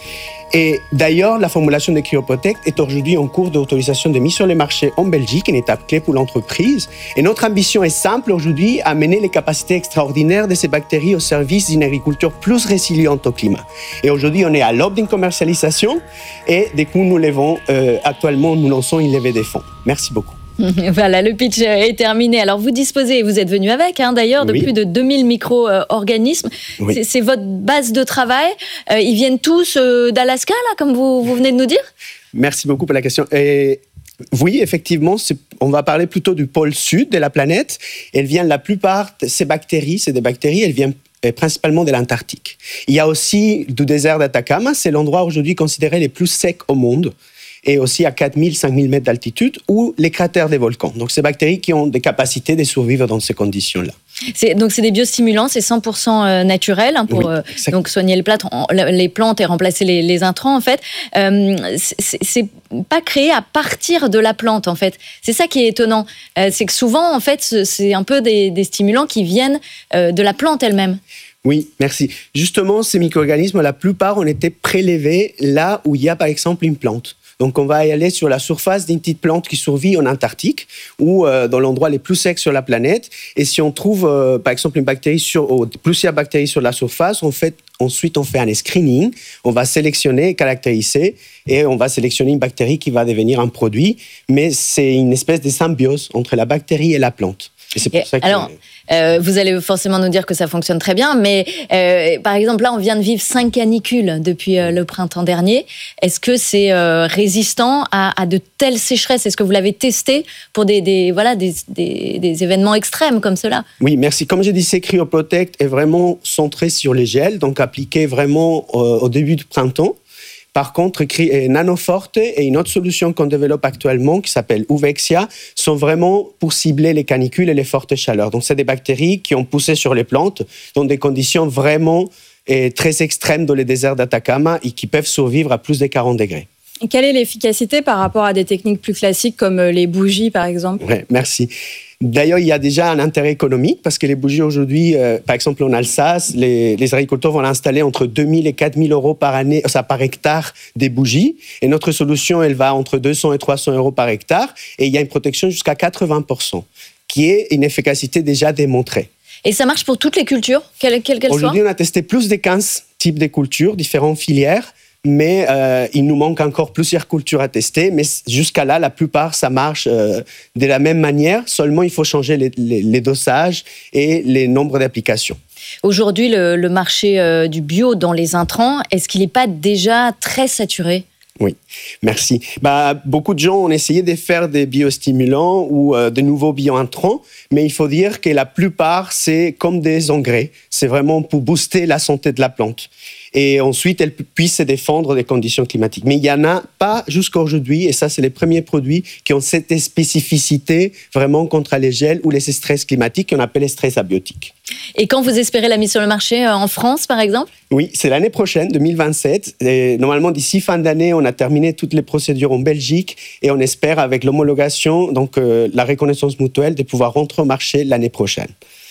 Et d'ailleurs, la formulation de CryoProtect est aujourd'hui en cours d'autorisation de mise sur le marché en Belgique, une étape clé pour l'entreprise. Et notre ambition est simple aujourd'hui, amener les capacités extraordinaires de ces bactéries au service d'une agriculture plus résiliente au climat. Et aujourd'hui, on est à l'aube d'une commercialisation et du coup, nous levons, euh, actuellement, nous lançons une levée de fonds. Merci beaucoup. Voilà, le pitch est terminé. Alors, vous disposez, vous êtes venu avec, hein, d'ailleurs, de oui. plus de deux mille micro-organismes. Oui. C'est, c'est votre base de travail. Euh, ils viennent tous euh, d'Alaska, là, comme vous, vous venez de nous dire ? Merci beaucoup pour la question. Et oui, effectivement, c'est, on va parler plutôt du pôle sud de la planète. Elles viennent, la plupart de ces bactéries, c'est des bactéries, elles viennent principalement de l'Antarctique. Il y a aussi du désert d'Atacama, c'est l'endroit aujourd'hui considéré le plus sec au monde, et aussi à quatre mille, cinq mille mètres d'altitude, ou les cratères des volcans. Donc, ces bactéries qui ont des capacités de survivre dans ces conditions-là. C'est, donc, c'est des biostimulants, c'est cent pour cent naturel hein, pour oui, euh, donc soigner les plantes, les plantes et remplacer les, les intrants, en fait. Euh, c'est, c'est pas créé à partir de la plante, en fait. C'est ça qui est étonnant. Euh, c'est que souvent, en fait, c'est un peu des, des stimulants qui viennent euh, de la plante elle-même. Oui, merci. Justement, ces micro-organismes, la plupart ont été prélevés là où il y a, par exemple, une plante. Donc, on va y aller sur la surface d'une petite plante qui survit en Antarctique ou euh, dans l'endroit le plus sec sur la planète. Et si on trouve, euh, par exemple, une bactérie sur, ou plusieurs bactéries sur la surface, on fait, ensuite, on fait un screening. On va sélectionner, caractériser et on va sélectionner une bactérie qui va devenir un produit. Mais c'est une espèce de symbiose entre la bactérie et la plante. Et c'est pour et ça que... Alors, euh, vous allez forcément nous dire que ça fonctionne très bien, mais euh, par exemple, là, on vient de vivre cinq canicules depuis euh, le printemps dernier. Est-ce que c'est euh, résistant à, à de telles sécheresses ? Est-ce que vous l'avez testé pour des, des, voilà, des, des, des événements extrêmes comme cela ? Oui, merci. Comme je disais, CryoProtect est vraiment centré sur les gels, donc appliqué vraiment euh, au début du printemps. Par contre, NanoForte et une autre solution qu'on développe actuellement qui s'appelle Uvexia sont vraiment pour cibler les canicules et les fortes chaleurs. Donc, c'est des bactéries qui ont poussé sur les plantes dans des conditions vraiment eh, très extrêmes dans les déserts d'Atacama et qui peuvent survivre à plus de quarante degrés. Et quelle est l'efficacité par rapport à des techniques plus classiques comme les bougies, par exemple ? Oui, merci. D'ailleurs, il y a déjà un intérêt économique parce que les bougies aujourd'hui, euh, par exemple en Alsace, les, les agriculteurs vont installer entre deux mille et quatre mille euros par année, ça par hectare des bougies. Et notre solution, elle va entre deux cents et trois cents euros par hectare. Et il y a une protection jusqu'à quatre-vingts pour cent, qui est une efficacité déjà démontrée. Et ça marche pour toutes les cultures, quelles qu'elles soient ? Aujourd'hui, on a testé plus de quinze types de cultures, différentes filières. Mais euh, il nous manque encore plusieurs cultures à tester. Mais jusqu'à là, la plupart, ça marche euh, de la même manière. Seulement, il faut changer les, les, les dosages et les nombres d'applications. Aujourd'hui, le, le marché euh, du bio dans les intrants, est-ce qu'il n'est pas déjà très saturé ? Oui, merci. Bah, beaucoup de gens ont essayé de faire des biostimulants ou euh, de nouveaux biointrants, mais il faut dire que la plupart, c'est comme des engrais. C'est vraiment pour booster la santé de la plante. Et ensuite, elle puisse se défendre des conditions climatiques. Mais il n'y en a pas jusqu'à aujourd'hui, et ça, c'est les premiers produits qui ont cette spécificité vraiment contre les gels ou les stress climatiques qu'on appelle les stress abiotiques. Et quand vous espérez la mise sur le marché en France, par exemple ? Oui, c'est l'année prochaine, deux mille vingt-sept. Et normalement, d'ici fin d'année, on a terminé toutes les procédures en Belgique et on espère, avec l'homologation, donc euh, la reconnaissance mutuelle, de pouvoir rentrer au marché l'année prochaine.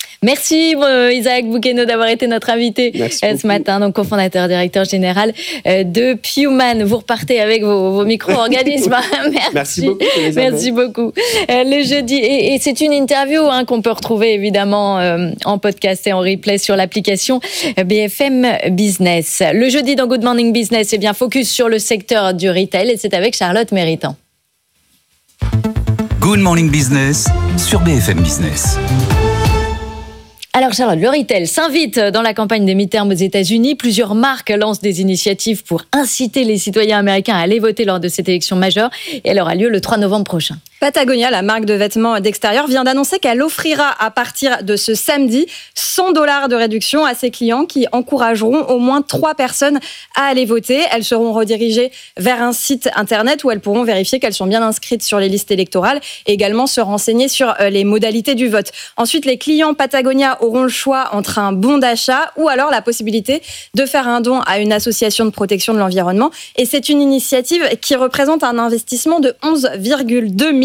Merci euh, Isaac Bouqueno d'avoir été notre invité euh, ce matin, donc cofondateur, directeur général euh, de Puman. Vous repartez avec vos, vos micro-organismes. Merci. Merci beaucoup. Merci beaucoup. Euh, le jeudi, et, et c'est une interview hein, qu'on peut retrouver évidemment euh, en podcast et en replay sur l'application B F M Business. Le jeudi dans Good Morning Business, c'est bien focus sur le secteur du retail et c'est avec Charlotte Méritant. Good Morning Business sur B F M Business. Alors Charlotte, le retail s'invite dans la campagne des midterms aux États-Unis. Plusieurs marques lancent des initiatives pour inciter les citoyens américains à aller voter lors de cette élection majeure. Et elle aura lieu le trois novembre prochain. Patagonia, la marque de vêtements d'extérieur, vient d'annoncer qu'elle offrira à partir de ce samedi cent dollars de réduction à ses clients qui encourageront au moins trois personnes à aller voter. Elles seront redirigées vers un site internet où elles pourront vérifier qu'elles sont bien inscrites sur les listes électorales et également se renseigner sur les modalités du vote. Ensuite, les clients Patagonia auront le choix entre un bon d'achat ou alors la possibilité de faire un don à une association de protection de l'environnement. Et c'est une initiative qui représente un investissement de onze virgule deux millions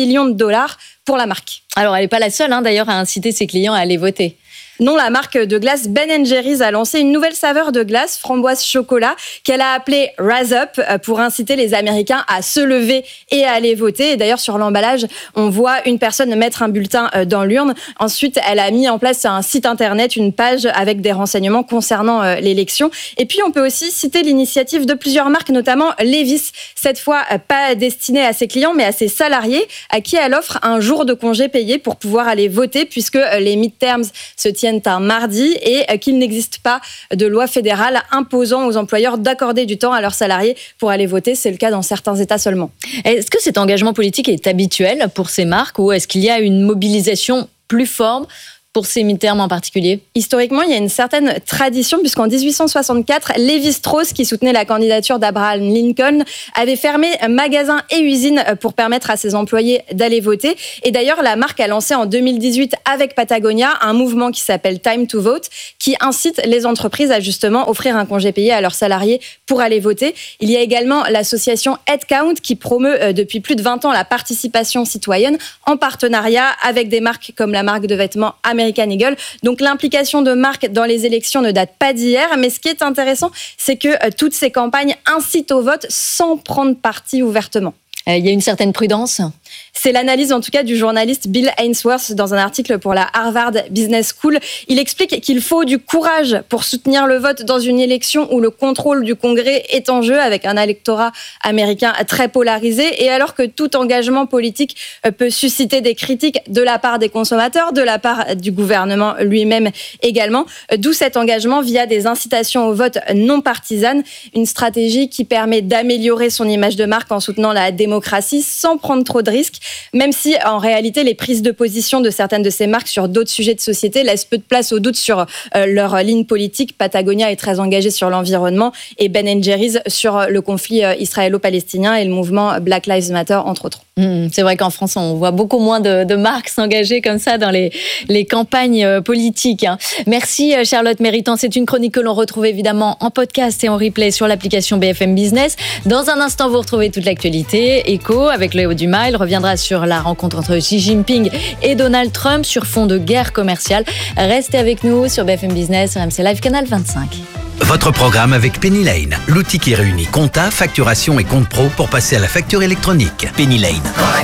millions de dollars pour la marque. Alors, elle n'est pas la seule, hein, d'ailleurs, à inciter ses clients à aller voter. Non, la marque de glace Ben and Jerry's a lancé une nouvelle saveur de glace, framboise chocolat, qu'elle a appelée Rise Up pour inciter les Américains à se lever et à aller voter. Et d'ailleurs, sur l'emballage, on voit une personne mettre un bulletin dans l'urne. Ensuite, elle a mis en place un site internet, une page avec des renseignements concernant l'élection. Et puis, on peut aussi citer l'initiative de plusieurs marques, notamment Levi's. Cette fois, pas destinée à ses clients, mais à ses salariés, à qui elle offre un jour de congé payé pour pouvoir aller voter, puisque les midterms se tiennent un mardi et qu'il n'existe pas de loi fédérale imposant aux employeurs d'accorder du temps à leurs salariés pour aller voter. C'est le cas dans certains États seulement. Est-ce que cet engagement politique est habituel pour ces marques ou est-ce qu'il y a une mobilisation plus forte pour ces midterms en particulier? Historiquement, il y a une certaine tradition puisqu'en dix-huit cent soixante-quatre, Lévi-Strauss, qui soutenait la candidature d'Abraham Lincoln, avait fermé magasins et usines pour permettre à ses employés d'aller voter. Et d'ailleurs, la marque a lancé en deux mille dix-huit avec Patagonia un mouvement qui s'appelle Time to Vote, qui incite les entreprises à justement offrir un congé payé à leurs salariés pour aller voter. Il y a également l'association Headcount qui promeut depuis plus de vingt ans la participation citoyenne en partenariat avec des marques comme la marque de vêtements American Eagle. Donc l'implication de marques dans les élections ne date pas d'hier, mais ce qui est intéressant, c'est que euh, toutes ces campagnes incitent au vote sans prendre parti ouvertement. Il y a une certaine prudence. C'est l'analyse en tout cas du journaliste Bill Ainsworth dans un article pour la Harvard Business School. Il explique qu'il faut du courage pour soutenir le vote dans une élection où le contrôle du Congrès est en jeu avec un électorat américain très polarisé et alors que tout engagement politique peut susciter des critiques de la part des consommateurs, de la part du gouvernement lui-même également. D'où cet engagement via des incitations au vote non partisanes, une stratégie qui permet d'améliorer son image de marque en soutenant la démocratie sans prendre trop de risques, même si en réalité les prises de position de certaines de ces marques sur d'autres sujets de société laissent peu de place au doute sur euh, leur ligne politique. Patagonia est très engagée sur l'environnement et Ben and Jerry's sur le conflit euh, israélo-palestinien et le mouvement Black Lives Matter, entre autres. Mmh, c'est vrai qu'en France, on voit beaucoup moins de, de marques s'engager comme ça dans les, les campagnes euh, politiques. Hein. Merci Charlotte Méritant. C'est une chronique que l'on retrouve évidemment en podcast et en replay sur l'application B F M Business. Dans un instant, vous retrouvez toute l'actualité. Écho avec Léo Dumas. Il reviendra sur la rencontre entre Xi Jinping et Donald Trump sur fond de guerre commerciale. Restez avec nous sur B F M Business, R M C Live, Canal vingt-cinq. Votre programme avec Penny Lane, l'outil qui réunit compta, facturation et compte pro pour passer à la facture électronique. Penny Lane.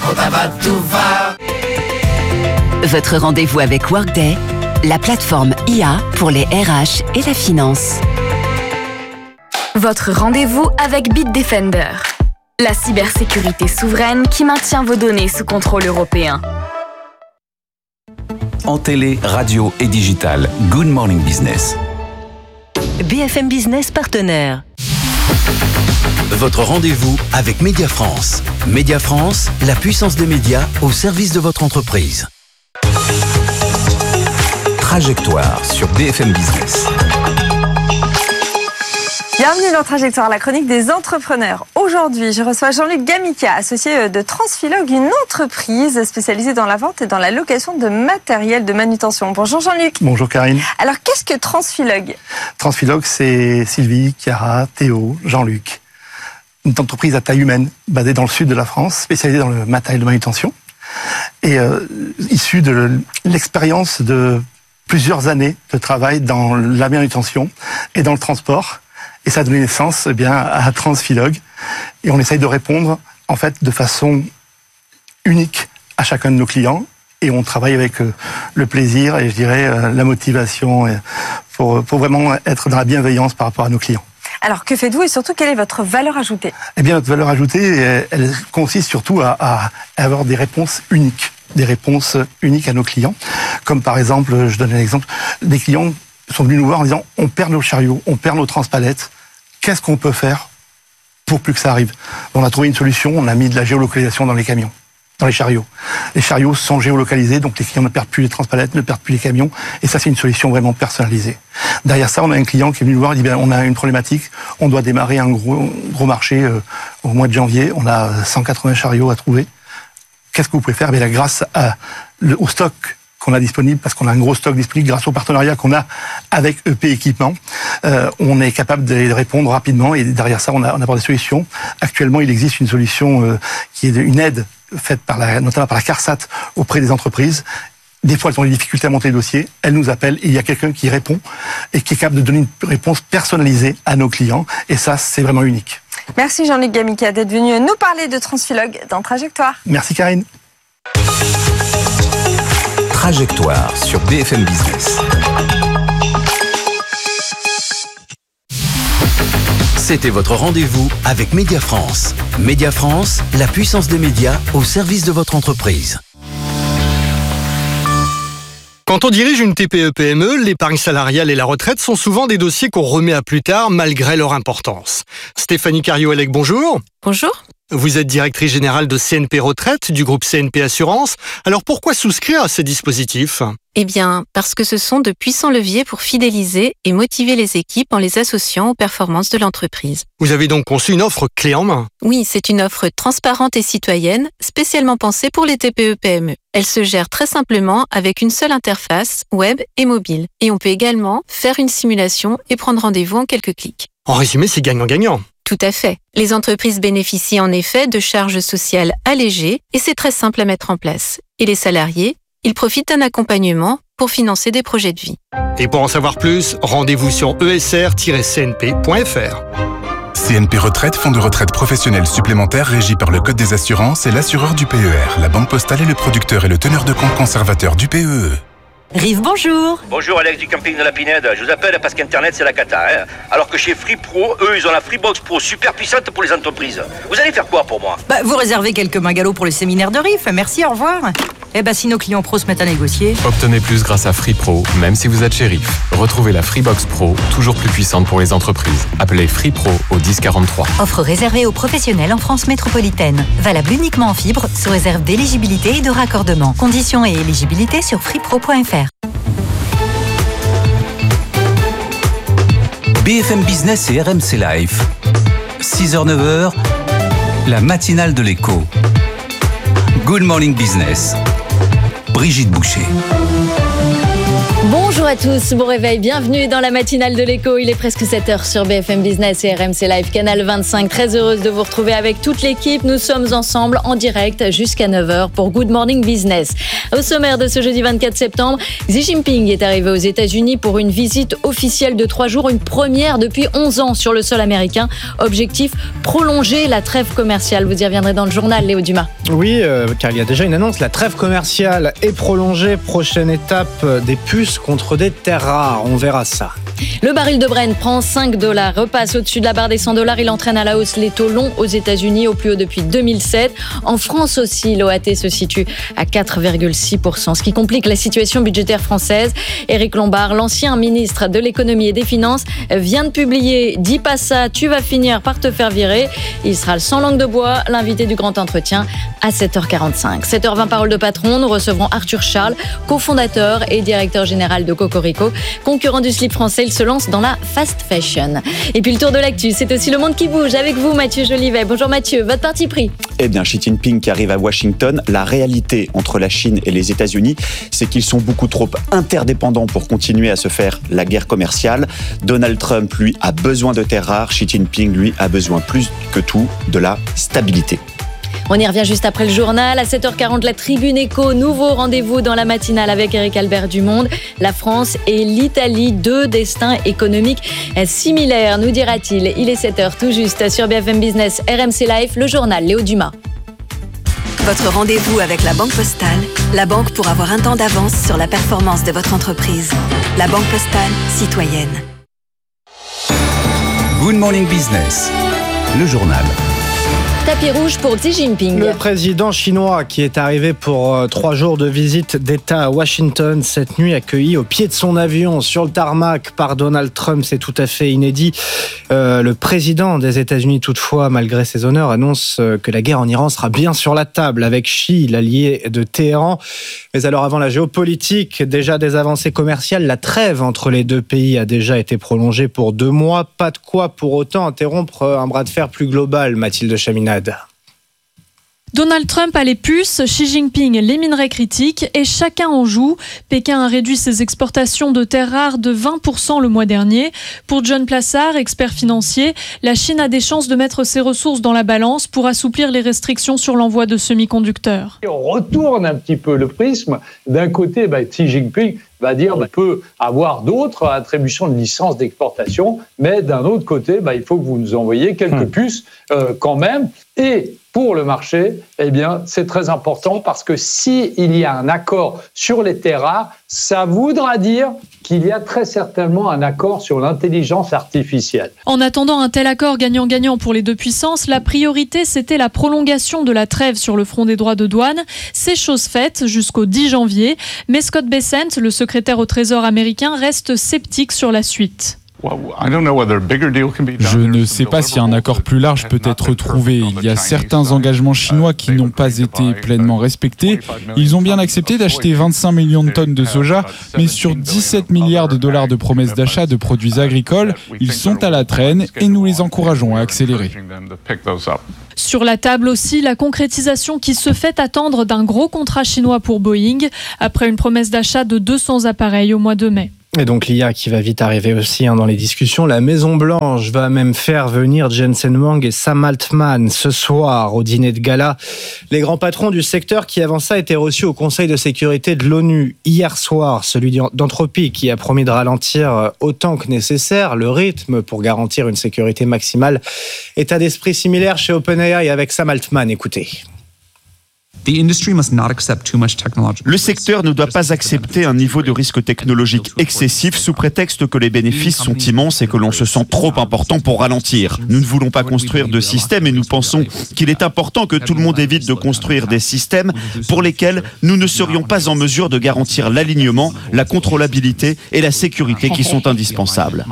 Votre rendez-vous avec Workday, la plateforme I A pour les R H et la finance. Votre rendez-vous avec Bitdefender, la cybersécurité souveraine qui maintient vos données sous contrôle européen. En télé, radio et digital, Good Morning Business. B F M Business partenaire. Votre rendez-vous avec Média France. Média France, la puissance des médias au service de votre entreprise. Trajectoire sur B F M Business. Bienvenue dans Trajectoire, la chronique des entrepreneurs. Aujourd'hui, je reçois Jean-Luc Gamica, associé de Transphilog, une entreprise spécialisée dans la vente et dans la location de matériel de manutention. Bonjour Jean-Luc. Bonjour Karine. Alors, qu'est-ce que Transphilog ? Transphilog, c'est Sylvie, Chiara, Théo, Jean-Luc. Une entreprise à taille humaine, basée dans le sud de la France, spécialisée dans le matériel de manutention. Et euh, issue de l'expérience de plusieurs années de travail dans la manutention et dans le transport. Et ça a donné naissance eh bien, à Transphilog. Et on essaye de répondre en fait, de façon unique à chacun de nos clients. Et on travaille avec euh, le plaisir et je dirais euh, la motivation et pour, pour vraiment être dans la bienveillance par rapport à nos clients. Alors, que faites-vous et surtout, quelle est votre valeur ajoutée ? Eh bien, notre valeur ajoutée, elle consiste surtout à, à avoir des réponses uniques. Des réponses uniques à nos clients. Comme par exemple, je donne un exemple, des clients sont venus nous voir en disant on perd nos chariots, on perd nos transpalettes, qu'est-ce qu'on peut faire pour plus que ça arrive ? On a trouvé une solution, on a mis de la géolocalisation dans les camions, dans les chariots. Les chariots sont géolocalisés, donc les clients ne perdent plus les transpalettes, ne perdent plus les camions, et ça c'est une solution vraiment personnalisée. Derrière ça, on a un client qui est venu nous voir et dit ben, on a une problématique, on doit démarrer un gros, gros marché euh, au mois de janvier, on a cent quatre-vingts chariots à trouver. Qu'est-ce que vous pouvez faire ? Bien, grâce à, le, au stock qu'on a disponible, parce qu'on a un gros stock disponible, grâce au partenariat qu'on a avec E P Équipement, euh, on est capable de répondre rapidement et derrière ça, on, a, on apporte des solutions. Actuellement, il existe une solution euh, qui est une aide faites par la, notamment par la CARSAT auprès des entreprises. Des fois, elles ont des difficultés à monter le dossier, elles nous appellent et il y a quelqu'un qui répond et qui est capable de donner une réponse personnalisée à nos clients. Et ça, c'est vraiment unique. Merci Jean-Luc Gamica d'être venu nous parler de Transfilogue dans Trajectoire. Merci Karine. Trajectoire sur B F M Business. C'était votre rendez-vous avec Média France. Média France, la puissance des médias au service de votre entreprise. Quand on dirige une T P E P M E, l'épargne salariale et la retraite sont souvent des dossiers qu'on remet à plus tard malgré leur importance. Stéphanie Cario-Elec, bonjour. Bonjour. Vous êtes directrice générale de C N P Retraite du groupe C N P Assurance. Alors pourquoi souscrire à ces dispositifs ? Eh bien, parce que ce sont de puissants leviers pour fidéliser et motiver les équipes en les associant aux performances de l'entreprise. Vous avez donc conçu une offre clé en main. Oui, c'est une offre transparente et citoyenne, spécialement pensée pour les T P E P M E. Elle se gère très simplement avec une seule interface, web et mobile. Et on peut également faire une simulation et prendre rendez-vous en quelques clics. En résumé, c'est gagnant-gagnant. Tout à fait. Les entreprises bénéficient en effet de charges sociales allégées et c'est très simple à mettre en place. Et les salariés, ils profitent d'un accompagnement pour financer des projets de vie. Et pour en savoir plus, rendez-vous sur e s r tiret c n p point f r. C N P Retraite, fonds de retraite professionnel supplémentaire régi par le Code des assurances et l'assureur du P E R. La Banque Postale est le producteur et le teneur de compte conservateur du P E E. Rive, bonjour. Bonjour Alex du camping de la Pinède. Je vous appelle parce qu'Internet c'est la cata. Hein. Alors que chez Free Pro, eux ils ont la Freebox Pro super puissante pour les entreprises. Vous allez faire quoi pour moi ? Bah, vous réservez quelques bungalows pour le séminaire de Rive. Merci, au revoir. Eh ben, si nos clients pros se mettent à négocier. Obtenez plus grâce à Free Pro, même si vous êtes chez Rive. Retrouvez la Freebox Pro, toujours plus puissante pour les entreprises. Appelez Free Pro au dix quarante-trois. Offre réservée aux professionnels en France métropolitaine. Valable uniquement en fibre, sous réserve d'éligibilité et de raccordement. Conditions et éligibilité sur freepro point f r. B F M Business et R M C Live. six heures neuf heures, la matinale de l'écho. Good Morning Business. Brigitte Boucher. Bonjour à tous, bon réveil, bienvenue dans la matinale de l'écho. Il est presque sept heures sur B F M Business et R M C Live, canal vingt-cinq. Très heureuse de vous retrouver avec toute l'équipe. Nous sommes ensemble en direct jusqu'à neuf heures pour Good Morning Business. Au sommaire de ce jeudi vingt-quatre septembre, Xi Jinping est arrivé aux États-Unis pour une visite officielle de trois jours, une première depuis onze ans sur le sol américain. Objectif, prolonger la trêve commerciale. Vous y reviendrez dans le journal, Léo Dumas. Oui, euh, car il y a déjà une annonce. La trêve commerciale est prolongée. Prochaine étape, euh, des puces contre des terres rares. On verra ça. Le baril de Brent prend cinq dollars, repasse au-dessus de la barre des cent dollars. Il entraîne à la hausse les taux longs aux États-Unis au plus haut depuis deux mille sept. En France aussi, l'O A T se situe à quatre virgule six pour cent, ce qui complique la situation budgétaire française. Éric Lombard, l'ancien ministre de l'économie et des finances, vient de publier « Dis pas ça, tu vas finir par te faire virer ». Il sera le sans langue de bois, l'invité du grand entretien à sept heures quarante-cinq. sept heures vingt, parole de patron. Nous recevrons Arthur Charles, cofondateur et directeur général de Cocorico, concurrent du slip français. Il se lance dans la fast fashion. Et puis le tour de l'actu, c'est aussi le monde qui bouge avec vous, Mathieu Jolivet. Bonjour Mathieu, votre parti pris ? Eh bien, Xi Jinping qui arrive à Washington, la réalité entre la Chine et les États-Unis, c'est qu'ils sont beaucoup trop interdépendants pour continuer à se faire la guerre commerciale. Donald Trump, lui, a besoin de terres rares. Xi Jinping, lui, a besoin plus que tout de la stabilité. On y revient juste après le journal. À sept heures quarante, la Tribune Écho. Nouveau rendez-vous dans la matinale avec Éric Albert du Monde. La France et l'Italie, deux destins économiques similaires, nous dira-t-il. Il est sept heures tout juste sur B F M Business, R M C Live, le journal Léo Dumas. Votre rendez-vous avec la Banque Postale, la banque pour avoir un temps d'avance sur la performance de votre entreprise. La Banque Postale, citoyenne. Good Morning Business, le journal. Tapis rouge pour Xi Jinping. Le président chinois qui est arrivé pour euh, trois jours de visite d'État à Washington cette nuit, accueilli au pied de son avion sur le tarmac par Donald Trump, c'est tout à fait inédit. Euh, le président des États-Unis, toutefois, malgré ses honneurs, annonce euh, que la guerre en Iran sera bien sur la table avec Xi, l'allié de Téhéran. Mais alors avant la géopolitique, déjà des avancées commerciales, la trêve entre les deux pays a déjà été prolongée pour deux mois. Pas de quoi pour autant interrompre un bras de fer plus global, Mathilde Chaminade. Donald Trump a les puces, Xi Jinping les minerais critiques et chacun en joue. Pékin a réduit ses exportations de terres rares de vingt pour cent le mois dernier. Pour John Plassard, expert financier, la Chine a des chances de mettre ses ressources dans la balance pour assouplir les restrictions sur l'envoi de semi-conducteurs. Et on retourne un petit peu le prisme. D'un côté, bah, Xi Jinping va dire qu'on bah, peut avoir d'autres attributions de licences d'exportation, mais d'un autre côté, bah, il faut que vous nous envoyiez quelques mmh. puces euh, quand même. Et pour le marché, eh bien, c'est très important parce que s'il y a un accord sur les terres rares, ça voudra dire qu'il y a très certainement un accord sur l'intelligence artificielle. En attendant un tel accord gagnant-gagnant pour les deux puissances, la priorité, c'était la prolongation de la trêve sur le front des droits de douane. C'est chose faite jusqu'au dix janvier. Mais Scott Bessent, le secrétaire au Trésor américain, reste sceptique sur la suite. Je ne sais pas si un accord plus large peut être trouvé. Il y a certains engagements chinois qui n'ont pas été pleinement respectés. Ils ont bien accepté d'acheter vingt-cinq millions de tonnes de soja, mais sur dix-sept milliards de dollars de promesses d'achat de produits agricoles, ils sont à la traîne et nous les encourageons à accélérer. Sur la table aussi, la concrétisation qui se fait attendre d'un gros contrat chinois pour Boeing, après une promesse d'achat de deux cents appareils au mois de mai. Et donc l'I A qui va vite arriver aussi hein, dans les discussions. La Maison-Blanche va même faire venir Jensen Huang et Sam Altman ce soir au dîner de gala. Les grands patrons du secteur qui avant ça étaient reçus au Conseil de sécurité de l'ONU hier soir, celui d'Anthropic qui a promis de ralentir autant que nécessaire le rythme pour garantir une sécurité maximale. État d'esprit similaire chez OpenAI avec Sam Altman, écoutez. Le secteur ne doit pas accepter un niveau de risque technologique excessif sous prétexte que les bénéfices sont immenses et que l'on se sent trop important pour ralentir. Nous ne voulons pas construire de systèmes et nous pensons qu'il est important que tout le monde évite de construire des systèmes pour lesquels nous ne serions pas en mesure de garantir l'alignement, la contrôlabilité et la sécurité qui sont indispensables.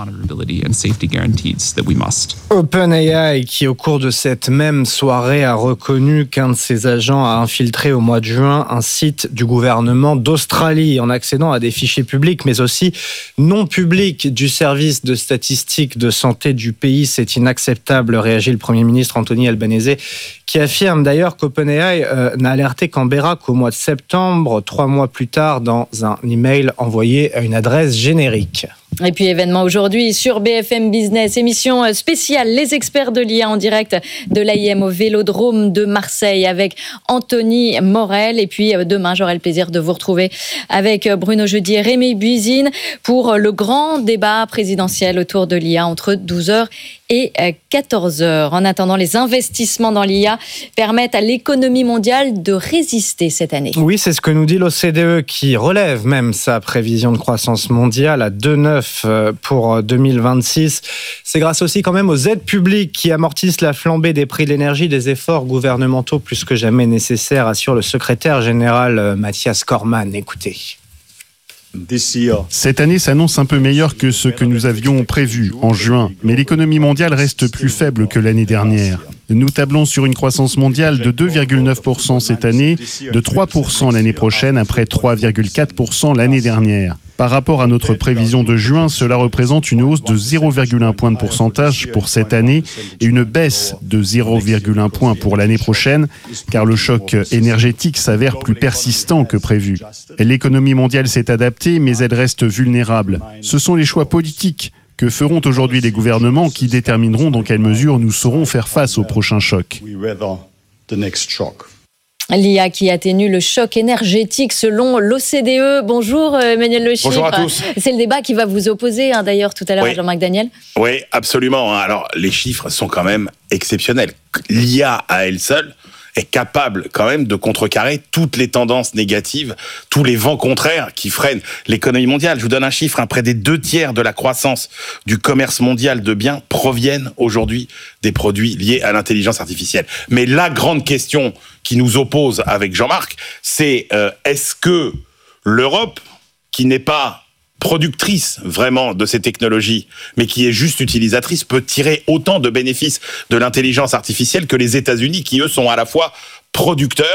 OpenAI qui au cours de cette même soirée a reconnu qu'un de ses agents a infiltré au mois de juin un site du gouvernement d'Australie en accédant à des fichiers publics mais aussi non publics du service de statistiques de santé du pays. C'est inacceptable, réagit le Premier ministre Anthony Albanese qui affirme d'ailleurs qu'OpenAI euh, n'a alerté Canberra qu'au mois de septembre, trois mois plus tard, dans un email envoyé à une adresse générique. Et puis événement aujourd'hui sur B F M Business, émission spéciale Les experts de l'I A en direct de l'A I M au Vélodrome de Marseille avec Anthony Morel. Et puis demain, j'aurai le plaisir de vous retrouver avec Bruno Jeudi et Rémi Buisine pour le grand débat présidentiel autour de l'I A entre douze heures et quatorze heures. En attendant, les investissements dans l'I A permettent à l'économie mondiale de résister cette année. Oui, c'est ce que nous dit l'O C D E qui relève même sa prévision de croissance mondiale à deux virgule neuf pour deux mille vingt-six. C'est grâce aussi quand même aux aides publiques qui amortissent la flambée des prix de l'énergie, des efforts gouvernementaux plus que jamais nécessaires, assure le secrétaire général Mathias Cormann. Écoutez. Cette année s'annonce un peu meilleure que ce que nous avions prévu en juin, mais l'économie mondiale reste plus faible que l'année dernière. Nous tablons sur une croissance mondiale de deux virgule neuf pour cent cette année, de trois pour cent l'année prochaine, après trois virgule quatre pour cent l'année dernière. Par rapport à notre prévision de juin, cela représente une hausse de zéro virgule un point de pourcentage pour cette année et une baisse de zéro virgule un point pour l'année prochaine, car le choc énergétique s'avère plus persistant que prévu. L'économie mondiale s'est adaptée, mais elle reste vulnérable. Ce sont les choix politiques que feront aujourd'hui les gouvernements qui détermineront dans quelle mesure nous saurons faire face au prochain choc. L'I A qui atténue le choc énergétique selon l'O C D E. Bonjour Emmanuel Le Chypre. Bonjour à tous. C'est le débat qui va vous opposer hein, d'ailleurs tout à l'heure, oui. Jean-Marc Daniel. Oui, absolument. Alors les chiffres sont quand même exceptionnels. L'I A à elle seule est capable quand même de contrecarrer toutes les tendances négatives, tous les vents contraires qui freinent l'économie mondiale. Je vous donne un chiffre, hein, près des deux tiers de la croissance du commerce mondial de biens proviennent aujourd'hui des produits liés à l'intelligence artificielle. Mais la grande question qui nous oppose avec Jean-Marc, c'est euh, est-ce que l'Europe, qui n'est pas productrice vraiment de ces technologies, mais qui est juste utilisatrice, peut tirer autant de bénéfices de l'intelligence artificielle que les États-Unis, qui eux sont à la fois producteurs,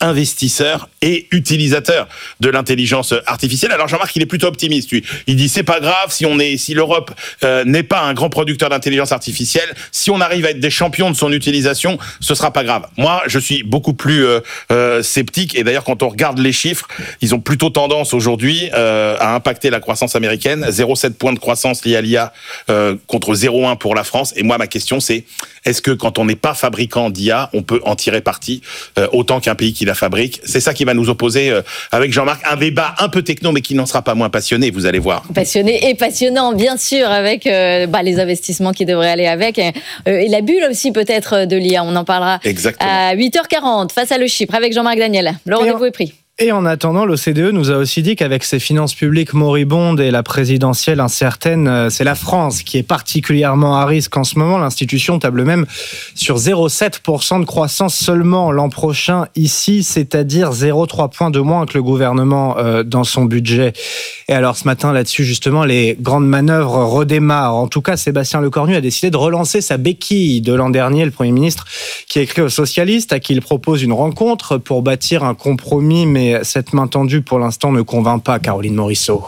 investisseurs et utilisateurs de l'intelligence artificielle. Alors Jean-Marc, il est plutôt optimiste. Lui. Il dit c'est pas grave si on est, si l'Europe euh, n'est pas un grand producteur d'intelligence artificielle, si on arrive à être des champions de son utilisation, ce sera pas grave. Moi, je suis beaucoup plus euh, euh, sceptique. Et d'ailleurs, quand on regarde les chiffres, ils ont plutôt tendance aujourd'hui euh, à impacter la croissance américaine. zéro virgule sept points de croissance liés à l'I A euh, contre zéro virgule un pour la France. Et moi, ma question, c'est est-ce que quand on n'est pas fabricant d'I A, on peut en tirer parti euh, autant qu'un pays qui la fabrique? C'est ça qui va nous opposer euh, avec Jean-Marc. Un débat un peu techno, mais qui n'en sera pas moins passionné, vous allez voir. Passionné et passionnant, bien sûr, avec euh, bah, les investissements qui devraient aller avec. Euh, et la bulle aussi, peut-être, de l'I A. On en parlera Exactement. À huit heures quarante, face à Le Chypre, avec Jean-Marc Daniel. Le rendez-vous est pris. Et en attendant, l'O C D E nous a aussi dit qu'avec ses finances publiques moribondes et la présidentielle incertaine, c'est la France qui est particulièrement à risque en ce moment. L'institution table même sur zéro virgule sept pour cent de croissance seulement l'an prochain ici, c'est-à-dire zéro virgule trois points de moins que le gouvernement euh, dans son budget. Et alors ce matin, là-dessus, justement, les grandes manœuvres redémarrent. En tout cas, Sébastien Lecornu a décidé de relancer sa béquille de l'an dernier, le Premier ministre, qui a écrit aux socialistes, à qui il propose une rencontre pour bâtir un compromis, mais cette main tendue, pour l'instant, ne convainc pas Caroline Morisseau.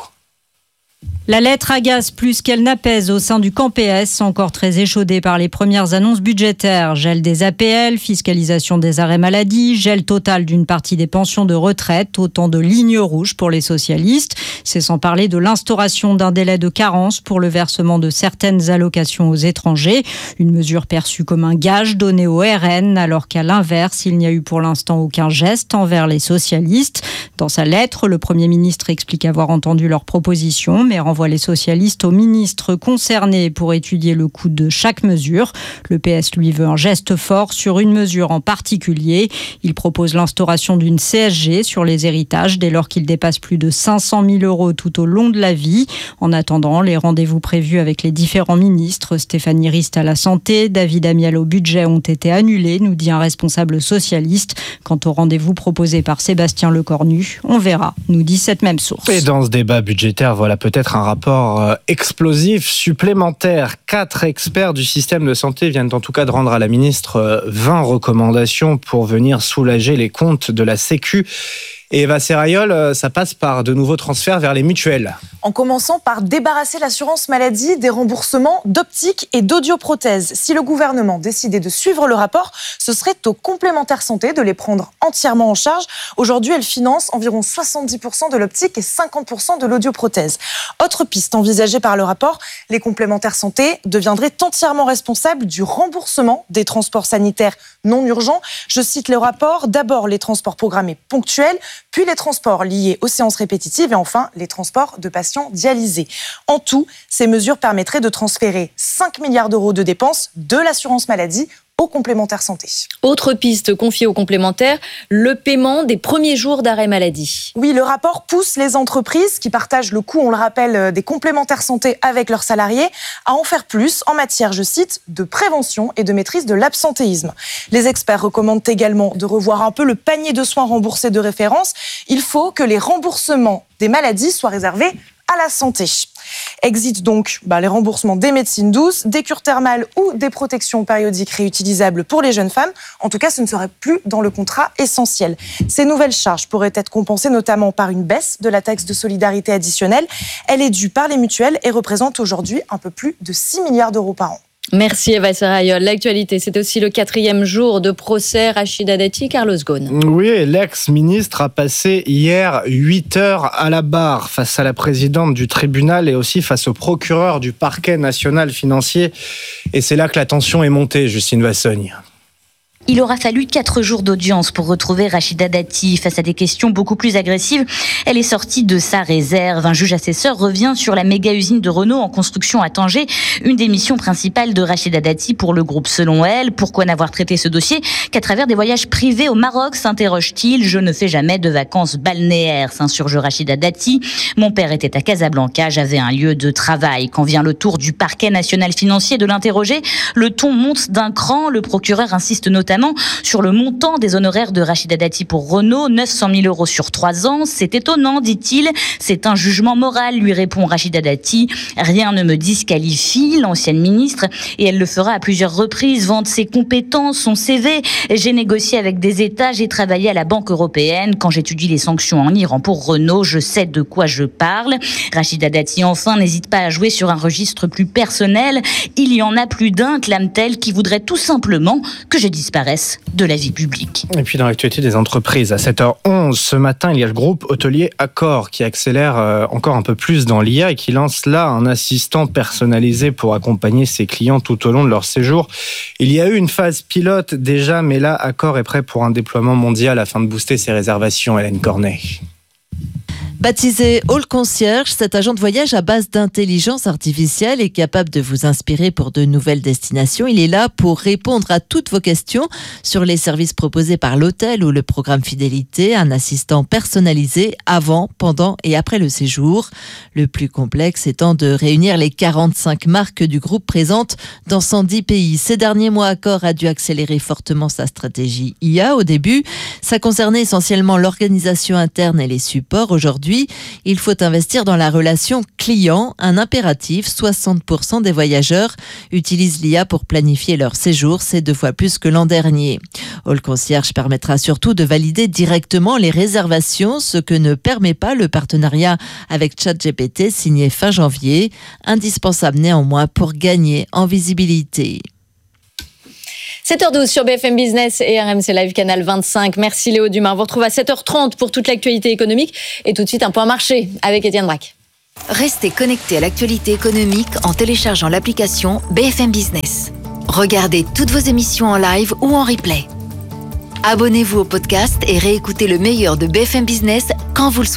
La lettre agace plus qu'elle n'apaise au sein du camp P S, encore très échaudé par les premières annonces budgétaires. Gel des A P L, fiscalisation des arrêts maladie, gel total d'une partie des pensions de retraite, autant de lignes rouges pour les socialistes. C'est sans parler de l'instauration d'un délai de carence pour le versement de certaines allocations aux étrangers. Une mesure perçue comme un gage donné au R N, alors qu'à l'inverse, il n'y a eu pour l'instant aucun geste envers les socialistes. Dans sa lettre, le Premier ministre explique avoir entendu leurs propositions, mais renvoie les socialistes aux ministres concernés pour étudier le coût de chaque mesure. Le P S, lui, veut un geste fort sur une mesure en particulier. Il propose l'instauration d'une C S G sur les héritages dès lors qu'ils dépassent plus de cinq cent mille euros tout au long de la vie. En attendant, les rendez-vous prévus avec les différents ministres, Stéphanie Rist à la santé, David Amiel au budget, ont été annulés, nous dit un responsable socialiste. Quant au rendez-vous proposé par Sébastien Lecornu, on verra, nous dit cette même source. Et dans ce débat budgétaire, voilà peut-être un rapport explosif supplémentaire. Quatre experts du système de santé viennent en tout cas de rendre à la ministre vingt recommandations pour venir soulager les comptes de la Sécu. Et Eva Serrayol, ça passe par de nouveaux transferts vers les mutuelles. En commençant par débarrasser l'assurance maladie des remboursements d'optique et d'audioprothèses. Si le gouvernement décidait de suivre le rapport, ce serait aux complémentaires santé de les prendre entièrement en charge. Aujourd'hui, elles financent environ soixante-dix pour cent de l'optique et cinquante pour cent de l'audioprothèse. Autre piste envisagée par le rapport, les complémentaires santé deviendraient entièrement responsables du remboursement des transports sanitaires non urgents. Je cite le rapport, d'abord les transports programmés ponctuels, puis les transports liés aux séances répétitives et enfin les transports de patients dialysés. En tout, ces mesures permettraient de transférer cinq milliards d'euros de dépenses de l'assurance maladie aux complémentaires santé. Autre piste confiée aux complémentaires, le paiement des premiers jours d'arrêt maladie. Oui, le rapport pousse les entreprises qui partagent le coût, on le rappelle, des complémentaires santé avec leurs salariés à en faire plus en matière, je cite, de prévention et de maîtrise de l'absentéisme. Les experts recommandent également de revoir un peu le panier de soins remboursés de référence. Il faut que les remboursements des maladies soient réservés à la santé. Exit donc bah, les remboursements des médecines douces, des cures thermales ou des protections périodiques réutilisables pour les jeunes femmes. En tout cas, ce ne serait plus dans le contrat essentiel. Ces nouvelles charges pourraient être compensées notamment par une baisse de la taxe de solidarité additionnelle. Elle est due par les mutuelles et représente aujourd'hui un peu plus de six milliards d'euros par an. Merci Eva Serrayol. L'actualité, c'est aussi le quatrième jour de procès Rachida Dati, Carlos Ghosn. Oui, l'ex-ministre a passé hier huit heures à la barre face à la présidente du tribunal et aussi face au procureur du parquet national financier. Et c'est là que la tension est montée, Justine Vassogne. Il aura fallu quatre jours d'audience pour retrouver Rachida Dati face à des questions beaucoup plus agressives. Elle est sortie de sa réserve. Un juge assesseur revient sur la méga-usine de Renault en construction à Tanger, une des missions principales de Rachida Dati pour le groupe selon elle. Pourquoi n'avoir traité ce dossier qu'à travers des voyages privés au Maroc, s'interroge-t-il. Je ne fais jamais de vacances balnéaires, s'insurge Rachida Dati. Mon père était à Casablanca, j'avais un lieu de travail. Quand vient le tour du parquet national financier de l'interroger, le ton monte d'un cran. Le procureur insiste notamment notamment sur le montant des honoraires de Rachida Dati pour Renault, neuf cent mille euros sur trois ans. C'est étonnant, dit-il. C'est un jugement moral, lui répond Rachida Dati. Rien ne me disqualifie, l'ancienne ministre, et elle le fera à plusieurs reprises, vante ses compétences, son C V. J'ai négocié avec des États, j'ai travaillé à la Banque européenne. Quand j'étudie les sanctions en Iran pour Renault, je sais de quoi je parle. Rachida Dati, enfin, n'hésite pas à jouer sur un registre plus personnel. Il y en a plus d'un, clame-t-elle, qui voudrait tout simplement que je disparaisse de la vie publique. Et puis dans l'actualité des entreprises, à sept heures onze ce matin, il y a le groupe hôtelier Accor qui accélère encore un peu plus dans l'I A et qui lance là un assistant personnalisé pour accompagner ses clients tout au long de leur séjour. Il y a eu une phase pilote déjà, mais là, Accor est prêt pour un déploiement mondial afin de booster ses réservations. Hélène Cornet. Baptisé All Concierge, cet agent de voyage à base d'intelligence artificielle est capable de vous inspirer pour de nouvelles destinations. Il est là pour répondre à toutes vos questions sur les services proposés par l'hôtel ou le programme fidélité. Un assistant personnalisé avant, pendant et après le séjour. Le plus complexe étant de réunir les quarante-cinq marques du groupe présentes dans cent dix pays. Ces derniers mois, Accor a dû accélérer fortement sa stratégie I A. Au début, ça concernait essentiellement l'organisation interne et les supports. Aujourd'hui, il faut investir dans la relation client, un impératif. soixante pour cent des voyageurs utilisent l'I A pour planifier leur séjour, c'est deux fois plus que l'an dernier. All Concierge permettra surtout de valider directement les réservations, ce que ne permet pas le partenariat avec ChatGPT signé fin janvier, indispensable néanmoins pour gagner en visibilité. sept heures douze sur B F M Business et R M C Live Canal vingt-cinq. Merci Léo Dumas. On vous retrouve à sept heures trente pour toute l'actualité économique. Et tout de suite, un point marché avec Étienne Braque. Restez connectés à l'actualité économique en téléchargeant l'application B F M Business. Regardez toutes vos émissions en live ou en replay. Abonnez-vous au podcast et réécoutez le meilleur de B F M Business quand vous le souhaitez.